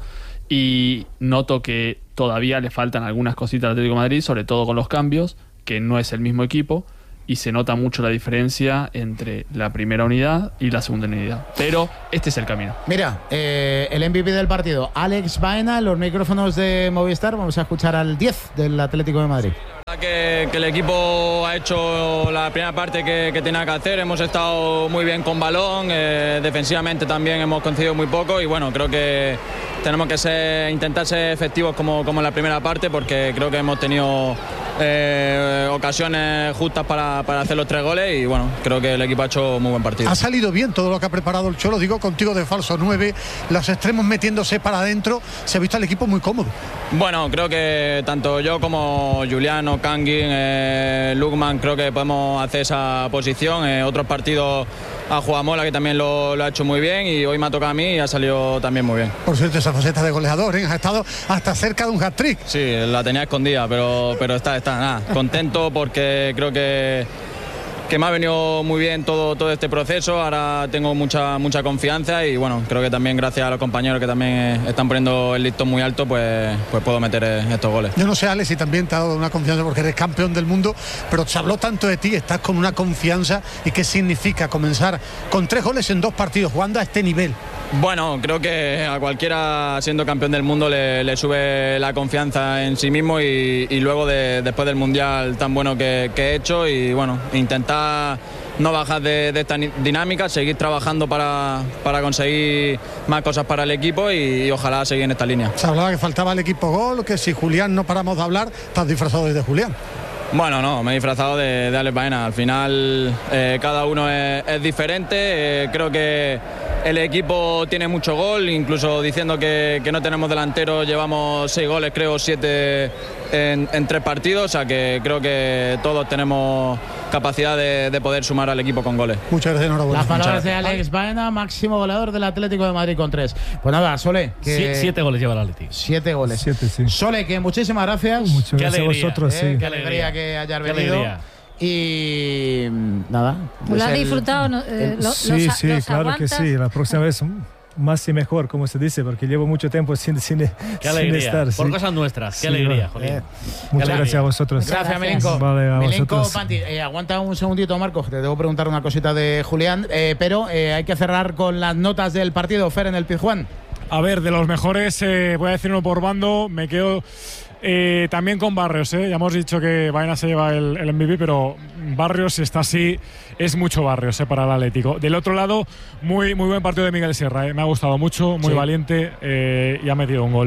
y noto que todavía le faltan algunas cositas al Atlético de Madrid, sobre todo con los cambios, que no es el mismo equipo. Y se nota mucho la diferencia entre la primera unidad y la segunda unidad. Pero este es el camino. Mira, eh, el M V P del partido, Alex Baena, los micrófonos de Movistar. Vamos a escuchar al diez del Atlético de Madrid. La verdad que, que el equipo ha hecho la primera parte que, que tenía que hacer. Hemos estado muy bien con balón. Eh, defensivamente también hemos concedido muy poco. Y bueno, creo que tenemos que ser, intentar ser efectivos como, como en la primera parte, porque creo que hemos tenido eh, ocasiones justas para, para hacer los tres goles y bueno, creo que el equipo ha hecho muy buen partido. Ha salido bien todo lo que ha preparado el Cholo, digo, contigo de falso nueve, los extremos metiéndose para adentro, se ha visto al equipo muy cómodo. Bueno, creo que tanto yo como Juliano, Kangin, eh, Lukman, creo que podemos hacer esa posición. Eh, otros partidos a Juamola, que también lo, lo ha hecho muy bien, y hoy me ha tocado a mí y ha salido también muy bien. Por cierto, esa faceta de goleador, ¿eh? Ha estado hasta cerca de un hat-trick. Sí, la tenía escondida, pero, pero está, está, nada, contento porque creo que, que me ha venido muy bien todo, todo este proceso. Ahora tengo mucha, mucha confianza y bueno, creo que también gracias a los compañeros que también están poniendo el listón muy alto, pues, pues puedo meter estos goles. Yo no sé, Alex, si también te ha dado una confianza porque eres campeón del mundo, pero se habló tanto de ti, estás con una confianza, y qué significa comenzar con tres goles en dos partidos jugando a este nivel. Bueno, creo que a cualquiera siendo campeón del mundo le, le sube la confianza en sí mismo y, y luego de, después del mundial tan bueno que, que he hecho, y bueno, intentar no bajar de, de esta dinámica, seguir trabajando para, para conseguir más cosas para el equipo y, y ojalá seguir en esta línea. Se hablaba que faltaba el equipo gol, que si Julián no paramos de hablar, estás disfrazado desde Julián. Bueno, no, me he disfrazado de, de Alex Baena. Al final eh, cada uno es, es diferente. Eh, creo que el equipo tiene mucho gol, incluso diciendo que, que no tenemos delanteros, llevamos seis goles, creo, siete en, en tres partidos. O sea que creo que todos tenemos capacidad de, de poder sumar al equipo con goles. Muchas gracias, enhorabuena. Las palabras de Alex Baena, máximo goleador del Atlético de Madrid con tres. Pues nada, Sole. Que Sie siete goles lleva el Atlético. Siete goles. Siete, sí. Sole, que muchísimas gracias. Muchas gracias a vosotros. Eh, Sí. Qué alegría que hayas Qué venido. alegría. Y nada. Pues lo has el- disfrutado, ¿no? Eh, el- lo- Sí, los- sí, los claro aguantas. que sí. La próxima vez más y mejor, como se dice, porque llevo mucho tiempo sin, sin, Qué sin alegría. estar. Por sí. cosas nuestras. Qué Sí, alegría, bueno. Jolín. Eh, Muchas alegría. gracias a vosotros. Gracias, Gracias. Milenko. Vale, a Milenko, vosotros. Panti, eh, aguanta un segundito, Marcos, te debo preguntar una cosita de Julián, eh, pero eh, hay que cerrar con las notas del partido. Fer, en el Pizjuán. A ver, de los mejores, eh, voy a decir uno por bando, me quedo eh, también con Barrios. Eh. Ya hemos dicho que Baena se lleva el, el M V P, pero Barrios, si está así, es mucho Barrios eh, para el Atlético. Del otro lado, muy, muy buen partido de Miguel Sierra, eh. Me ha gustado mucho, muy Sí. valiente eh, y ha metido un gol.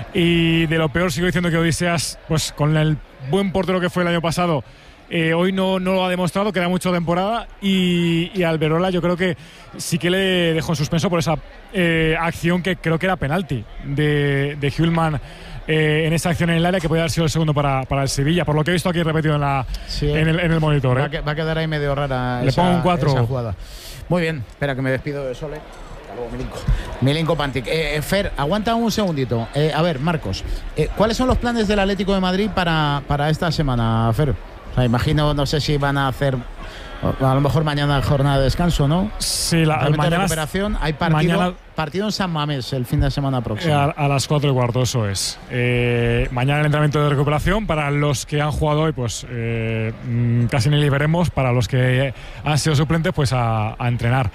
Y de lo peor sigo diciendo que Odiseas, pues con el buen portero que fue el año pasado, Eh, hoy no, no lo ha demostrado, queda mucho temporada, y, y Alberola yo creo que sí que le dejó en suspenso por esa eh, acción que creo que era penalti de, de Hjulman eh, en esa acción en el área, que podía haber sido el segundo para, para el Sevilla, por lo que he visto aquí repetido en, la, Sí. en, el, en el monitor. Va, a, ¿eh? que- va a quedar ahí medio rara Le esa, pongo un cuatro. esa jugada. Muy bien, espera que me despido de Sole. Hasta luego, Milinko. Milinko Pantic. Eh, Fer, aguanta un segundito. Eh, a ver, Marcos, eh, ¿cuáles son los planes del Atlético de Madrid para, para esta semana, Fer? O sea, imagino, no sé si van a hacer, a lo mejor mañana jornada de descanso, ¿no? Sí, la, Realmente mañana, recuperación. Hay partido, mañana- partido en San Mamés el fin de semana eh, próximo. a, a las cuatro y cuarto, eso es. Eh, mañana el entrenamiento de recuperación. Para los que han jugado hoy, pues eh, mm, casi ni liberemos. Para los que han sido suplentes, pues a, a entrenar.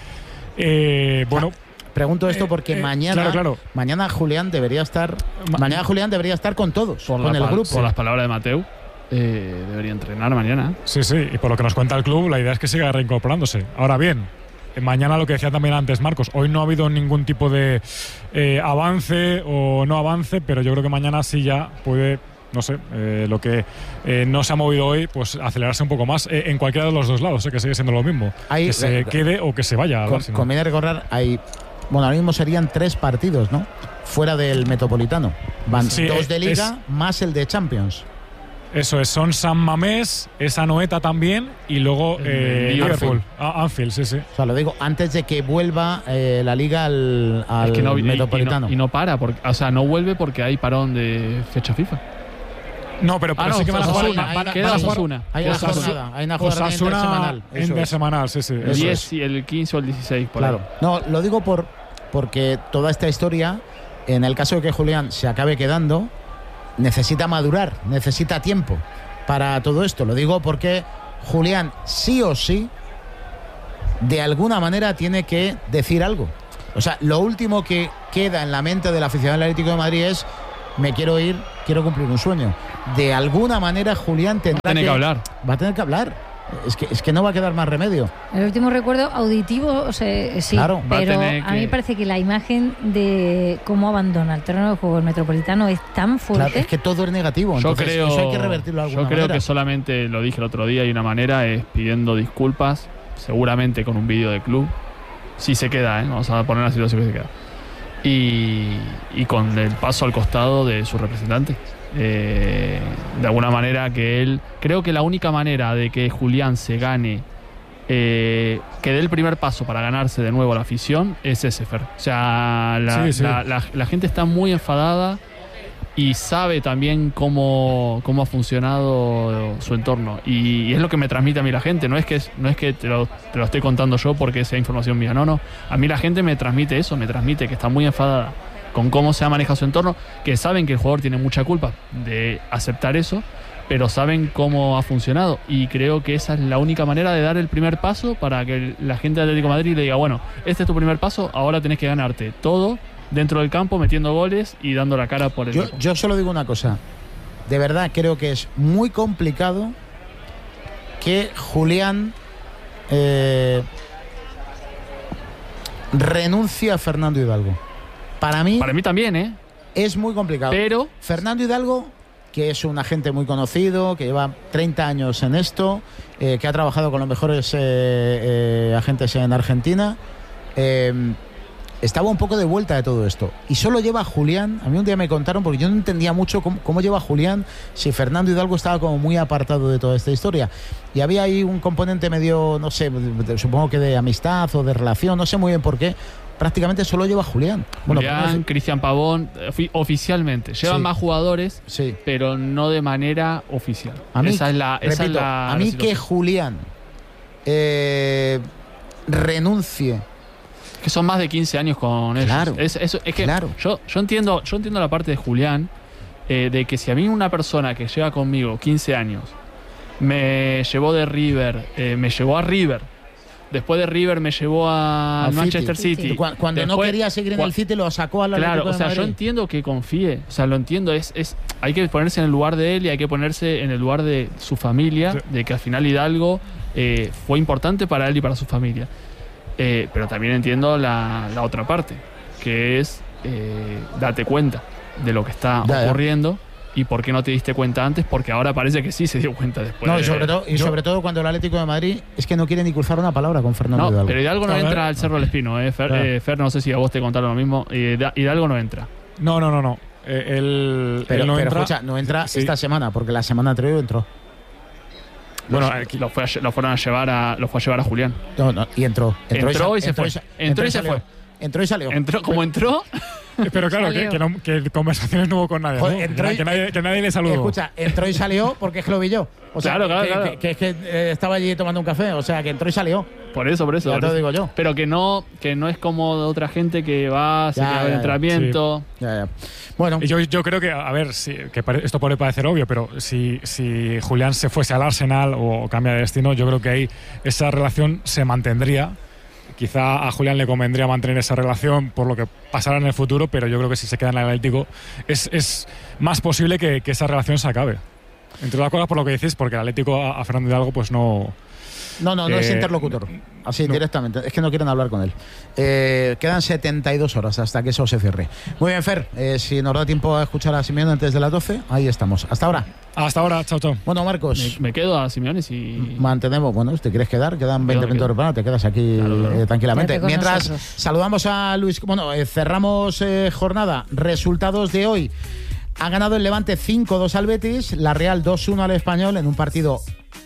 Eh, bueno. Pregunto esto Eh, porque eh, mañana, claro, claro. mañana Julián debería estar, Ma- mañana Julián debería estar con todos, Por, con la el pal- grupo. por las palabras de Mateu, eh, debería entrenar mañana. Sí, sí, y por lo que nos cuenta el club, la idea es que siga reincorporándose. Ahora bien, eh, mañana lo que decía también antes Marcos, hoy no ha habido ningún tipo de eh, avance o no avance, pero yo creo que mañana sí ya puede, no sé, eh, lo que eh, no se ha movido hoy, pues acelerarse un poco más eh, en cualquiera de los dos lados, eh, que sigue siendo lo mismo. Ahí, que se eh, quede o que se vaya. Con- al Arsenal. conviene recordar, hay, bueno, ahora mismo serían tres partidos, ¿no? Fuera del Metropolitano. Van Sí, dos de es- Liga más el de Champions. Eso es, son San Mamés, es Anoeta también y luego eh, Liverpool. Ah, Anfield, sí, sí. O sea, lo digo, antes de que vuelva eh, la Liga al, al es que no, Metropolitano. Y, y, no, y no para, porque, o sea, no vuelve porque hay parón de fecha FIFA. No, pero, pero ah, no, sí que van a jugar. Osasuna, Van, queda van, Osasuna. Hay una jornada, hay una jornada intersemanal. Intersemanal, sí, sí. El diez y el quince o el dieciséis, por claro. Ahí. No, lo digo por porque toda esta historia, en el caso de que Julián se acabe quedando, necesita madurar, necesita tiempo para todo esto. Lo digo porque Julián sí o sí, de alguna manera, tiene que decir algo. O sea, lo último que queda en la mente del aficionado del Atlético de Madrid es: me quiero ir, quiero cumplir un sueño. De alguna manera Julián tendrá va a tener que, que hablar. Va a tener que hablar. Es que, es que no va a quedar más remedio. El último recuerdo auditivo, o sea, sí, claro, pero a, a mí me parece que la imagen de cómo abandona el terreno de juego el Metropolitano es tan fuerte. Claro, es que todo es negativo. Yo entonces creo, eso hay que revertirlo de alguna Yo creo manera. que solamente, lo dije el otro día, y una manera es pidiendo disculpas, seguramente con un vídeo de club. Si se queda, ¿eh? Vamos a poner la situación que se queda. Y, y con el paso al costado de su representante. Eh, de alguna manera que él, creo que la única manera de que Julián se gane, eh, que dé el primer paso para ganarse de nuevo la afición, es ese, Fer. O sea, la, sí, sí. La, la, la gente está muy enfadada y sabe también cómo, cómo ha funcionado su entorno, y, y es lo que me transmite a mí la gente. No es que, no es que te, lo, te lo estoy contando yo porque sea información mía, no, no, a mí la gente me transmite eso, me transmite que está muy enfadada con cómo se ha manejado su entorno, que saben que el jugador tiene mucha culpa de aceptar eso, pero saben cómo ha funcionado, y creo que esa es la única manera de dar el primer paso para que la gente de Atlético de Madrid le diga: bueno, este es tu primer paso, ahora tenés que ganarte todo dentro del campo, metiendo goles y dando la cara por el yo, equipo. Yo solo digo una cosa, de verdad creo que es muy complicado que Julián eh, renuncie a Fernando Hidalgo. Para mí, Para mí también, ¿eh? Es muy complicado. Pero Fernando Hidalgo, que es un agente muy conocido, que lleva treinta años en esto, eh, que ha trabajado con los mejores eh, eh, agentes en Argentina, eh, estaba un poco de vuelta de todo esto. Y solo lleva a Julián. A mí un día me contaron, porque yo no entendía mucho cómo, cómo lleva a Julián, si Fernando Hidalgo estaba como muy apartado de toda esta historia. Y había ahí un componente medio, no sé, supongo que de amistad o de relación, no sé muy bien por qué. Prácticamente solo lleva a Julián. Julián, bueno, Cristian Pavón, oficialmente. Llevan sí. más jugadores, sí. pero no de manera oficial. A mí, esa es la, esa repito, es la a mí la que Julián eh, renuncie. Que son más de quince años con ellos. Claro, es, es, es que claro. yo, yo, entiendo, yo entiendo la parte de Julián, eh, de que si a mí una persona que lleva conmigo quince años me llevó de River, eh, me llevó a River, después de River me llevó a Al Manchester City. City. Cuando, cuando después, no quería seguir en el City lo sacó a la Claro, Atlético o sea, de yo Madrid. entiendo que confíe, o sea, lo entiendo, es, es hay que ponerse en el lugar de él y hay que ponerse en el lugar de su familia, sí. de que al final Hidalgo eh, fue importante para él y para su familia. Eh, pero también entiendo la, la otra parte, que es eh, date cuenta de lo que está ya, ocurriendo. Ya. ¿Y por qué no te diste cuenta antes? Porque ahora parece que sí se dio cuenta después. No, de... y sobre todo, y yo... sobre todo cuando el Atlético de Madrid es que no quiere ni cruzar una palabra con Fernando no, Hidalgo. Pero Hidalgo no a entra ver. al Cerro del Espino, ¿eh? Fer, claro. eh, Fer, no sé si a vos te contaron lo mismo. Eh, Hidalgo no entra. No, no, no, no. Eh, él, pero él no pero entra. Escucha, no entra sí. esta semana, porque la semana anterior entró. Bueno, aquí lo, fue a, lo fueron a llevar a, lo fue a llevar a Julián. No, no, y entró. Entró, entró y, y, entró y se fue. Entró y se fue. Entró y salió. Entró, como entró. Pero claro, que, que, no, que conversaciones no hubo con nadie. Joder, ¿no? entró que, y, que, nadie, que nadie le saludó. Escucha, entró y salió porque es que lo vi yo. O sea, claro, claro, que, claro. Que, que, que es que eh, estaba allí tomando un café. O sea, que entró y salió. Por eso, por eso. Ya por te eso. lo digo yo. Pero que no, que no es como otra gente que va, se Ya, queda ya, de ya. entrenamiento. Sí. Ya, ya. Bueno. Y yo, yo creo que, a ver, si, que pare, esto puede parecer obvio, pero si, si Julián se fuese al Arsenal o cambia de destino, yo creo que ahí esa relación se mantendría. Quizá a Julián le convendría mantener esa relación por lo que pasará en el futuro, pero yo creo que si se queda en el Atlético es, es más posible que, que esa relación se acabe. Entre otras cosas por lo que decís, porque el Atlético a, a Fernando Hidalgo pues no... No, no, no eh, es interlocutor. Así, no. directamente. Es que no quieren hablar con él. Eh, quedan setenta y dos horas hasta que eso se cierre. Muy bien, Fer. Eh, si nos da tiempo a escuchar a Simeone antes de las doce, ahí estamos. Hasta ahora. Hasta ahora. Chao, chao. Bueno, Marcos. Me, me quedo a Simeone si... Mantenemos. Bueno, si te quieres quedar, quedan veinte minutos de programa, te quedas aquí claro, claro. Eh, tranquilamente. Mientras nosotros. saludamos a Luis... Bueno, eh, cerramos eh, jornada. Resultados de hoy. Ha ganado el Levante cinco dos al Betis, la Real dos uno al Español en un partido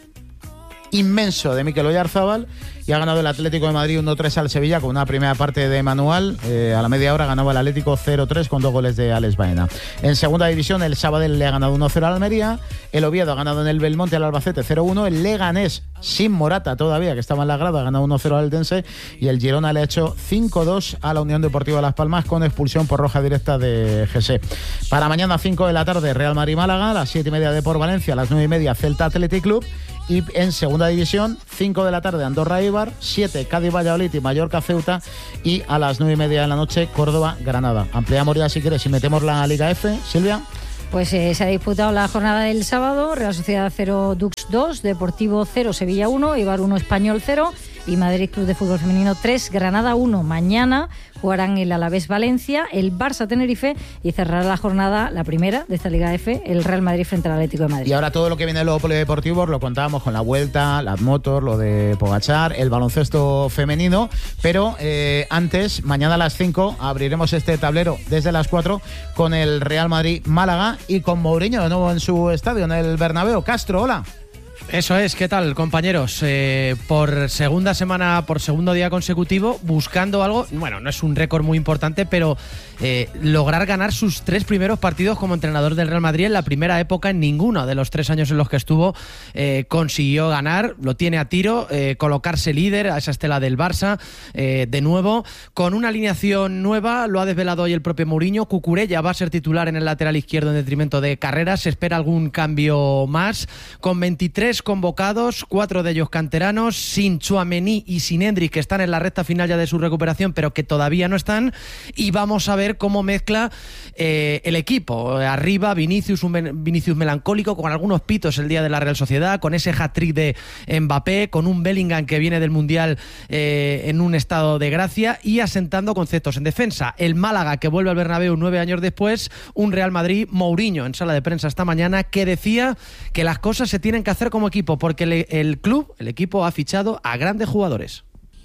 inmenso de Mikel Oyarzábal, y ha ganado el Atlético de Madrid uno tres al Sevilla con una primera parte de Manuel. Eh, a la media hora ganaba el Atlético cero tres con dos goles de Alex Baena. En segunda división el Sabadell le ha ganado uno cero al Almería, el Oviedo ha ganado en el Belmonte al Albacete cero uno, el Leganés sin Morata todavía, que estaba en la grada, ha ganado uno cero al Eldense, y el Girona le ha hecho cinco dos a la Unión Deportiva Las Palmas con expulsión por roja directa de Jesse. Para mañana cinco de la tarde Real Madrid-Málaga, a las siete y media de por Valencia, a las nueve y media Celta Athletic Club, y en segunda división cinco de la tarde Andorra Eibar, siete Cádiz Valladolid y Mallorca Ceuta, y a las nueve y media de la noche Córdoba Granada. Ampliamos ya si quieres y metemos la Liga F, Silvia. Pues eh, se ha disputado la jornada del sábado. Real Sociedad cero, Dux dos, Deportivo cero, Sevilla uno, Eibar uno, Español cero y Madrid Club de Fútbol Femenino tres, Granada uno. Mañana jugarán el Alavés Valencia, el Barça Tenerife, y cerrará la jornada, la primera de esta Liga F, el Real Madrid frente al Atlético de Madrid. Y ahora todo lo que viene de los polideportivos lo contábamos con la Vuelta, las motos, lo de Pogačar, el baloncesto femenino, pero eh, antes, mañana a las cinco, abriremos este tablero desde las cuatro con el Real Madrid-Málaga y con Mourinho de nuevo en su estadio, en el Bernabéu. Castro, hola. Eso es, ¿qué tal, compañeros? Eh, por segunda semana, por segundo día consecutivo, buscando algo, bueno, no es un récord muy importante, pero eh, lograr ganar sus tres primeros partidos como entrenador del Real Madrid en la primera época. En ninguno de los tres años en los que estuvo eh, consiguió ganar, lo tiene a tiro, eh, colocarse líder a esa estela del Barça, eh, de nuevo, con una alineación nueva, lo ha desvelado hoy el propio Mourinho. Cucurella va a ser titular en el lateral izquierdo en detrimento de Carreras, se espera algún cambio más, con veintitrés convocados, cuatro de ellos canteranos, sin Tchouaméni y sin Endrick, que están en la recta final ya de su recuperación, pero que todavía no están, y vamos a ver cómo mezcla eh, el equipo. Arriba, Vinicius, un Vinicius melancólico, con algunos pitos el día de la Real Sociedad, con ese hat-trick de Mbappé, con un Bellingham que viene del Mundial eh, en un estado de gracia, y asentando conceptos en defensa. El Málaga, que vuelve al Bernabéu nueve años después, un Real Madrid, Mourinho en sala de prensa esta mañana, que decía que las cosas se tienen que hacer como equipo, porque el, el club, el equipo ha fichado a grandes jugadores.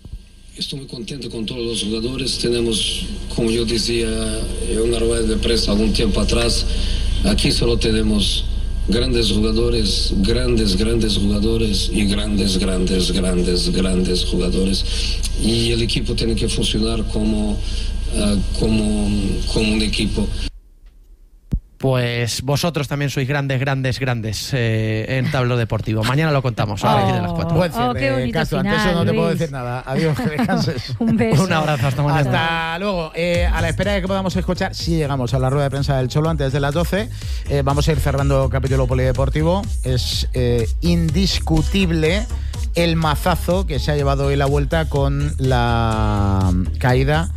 Estoy muy contento con todos los jugadores. Tenemos, como yo decía en una rueda de prensa algún tiempo atrás, aquí solo tenemos grandes jugadores, grandes, grandes jugadores y grandes, grandes, grandes, grandes jugadores. Y el equipo tiene que funcionar como, uh, como, como un equipo. Pues vosotros también sois grandes, grandes, grandes eh, en Tablero Deportivo. Mañana lo contamos a partir de las cuatro. Buen cierre, oh, Castro. Ante eso no te puedo decir nada. Adiós, que descanses. Un beso. Un abrazo, hasta mañana. Hasta luego. Eh, a la espera de que podamos escuchar, si llegamos a la rueda de prensa del Cholo antes de las doce, eh, vamos a ir cerrando el capítulo polideportivo. Es eh, indiscutible el mazazo que se ha llevado hoy la Vuelta con la caída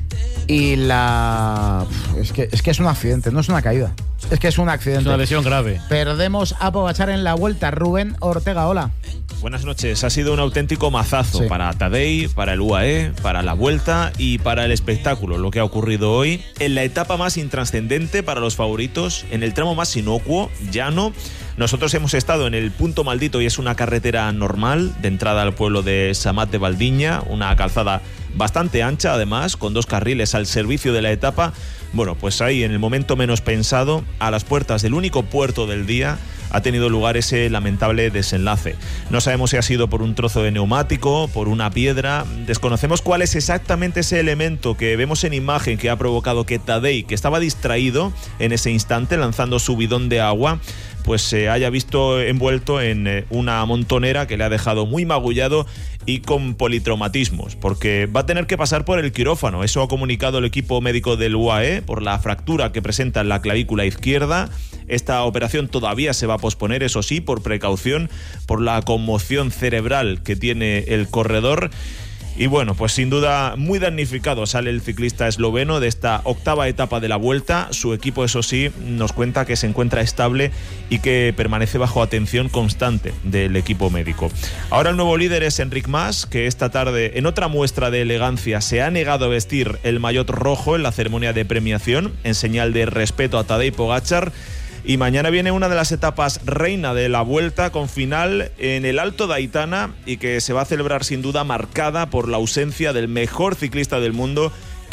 y la... Es que, es que es un accidente, no es una caída. Es que es un accidente. Es una lesión grave. Perdemos a Pogačar en la Vuelta. Rubén Ortega, hola. Buenas noches. Ha sido un auténtico mazazo, sí, para Tadej, para el U A E, para la Vuelta y para el espectáculo. Lo que ha ocurrido hoy en la etapa más intrascendente para los favoritos, en el tramo más inocuo, llano. Nosotros hemos estado en el punto maldito y es una carretera normal de entrada al pueblo de Samat de Valdiña, una calzada bastante ancha además, con dos carriles al servicio de la etapa. Bueno, pues ahí en el momento menos pensado, a las puertas del único puerto del día, ha tenido lugar ese lamentable desenlace. No sabemos si ha sido por un trozo de neumático, por una piedra, desconocemos cuál es exactamente ese elemento que vemos en imagen que ha provocado que Tadej, que estaba distraído en ese instante lanzando su bidón de agua, pues se haya visto envuelto en una montonera que le ha dejado muy magullado y con politraumatismos, porque va a tener que pasar por el quirófano. Eso ha comunicado el equipo médico del U A E por la fractura que presenta en la clavícula izquierda. Esta operación todavía se va a posponer, eso sí, por precaución, por la conmoción cerebral que tiene el corredor. Y bueno, pues sin duda muy damnificado sale el ciclista esloveno de esta octava etapa de la Vuelta. Su equipo, eso sí, nos cuenta que se encuentra estable y que permanece bajo atención constante del equipo médico. Ahora el nuevo líder es Enric Mas, que esta tarde, en otra muestra de elegancia, se ha negado a vestir el maillot rojo en la ceremonia de premiación, en señal de respeto a Tadej Pogačar. Y mañana viene una de las etapas reina de la Vuelta, con final en el Alto de Aitana, y que se va a celebrar sin duda marcada por la ausencia del mejor ciclista del mundo,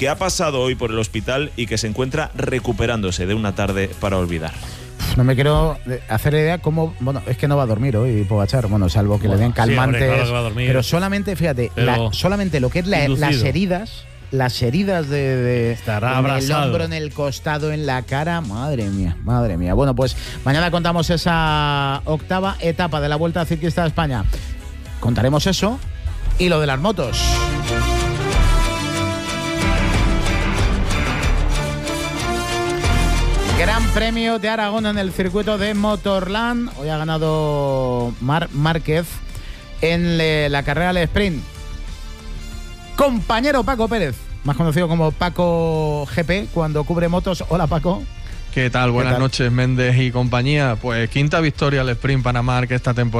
que ha pasado hoy por el hospital y que se encuentra recuperándose de una tarde para olvidar. No me quiero hacer idea cómo. Bueno, es que no va a dormir hoy Pogačar, bueno, salvo que bueno, le den calmantes. Sí, hombre, claro que va a dormir. Pero solamente, fíjate, la, solamente lo que es la, las heridas, las heridas de, de en el hombro, en el costado, en la cara, madre mía, madre mía. Bueno, pues mañana contamos esa octava etapa de la Vuelta Ciclista de España. Contaremos eso y lo de las motos. Gran Premio de Aragón en el circuito de Motorland. Hoy ha ganado Marc Márquez en le, la carrera del sprint. Compañero Paco Pérez, más conocido como Paco G P, cuando cubre motos. Hola, Paco. ¿Qué tal? Buenas ¿Qué tal? noches, Méndez y compañía. Pues quinta victoria al sprint para Marc esta temporada.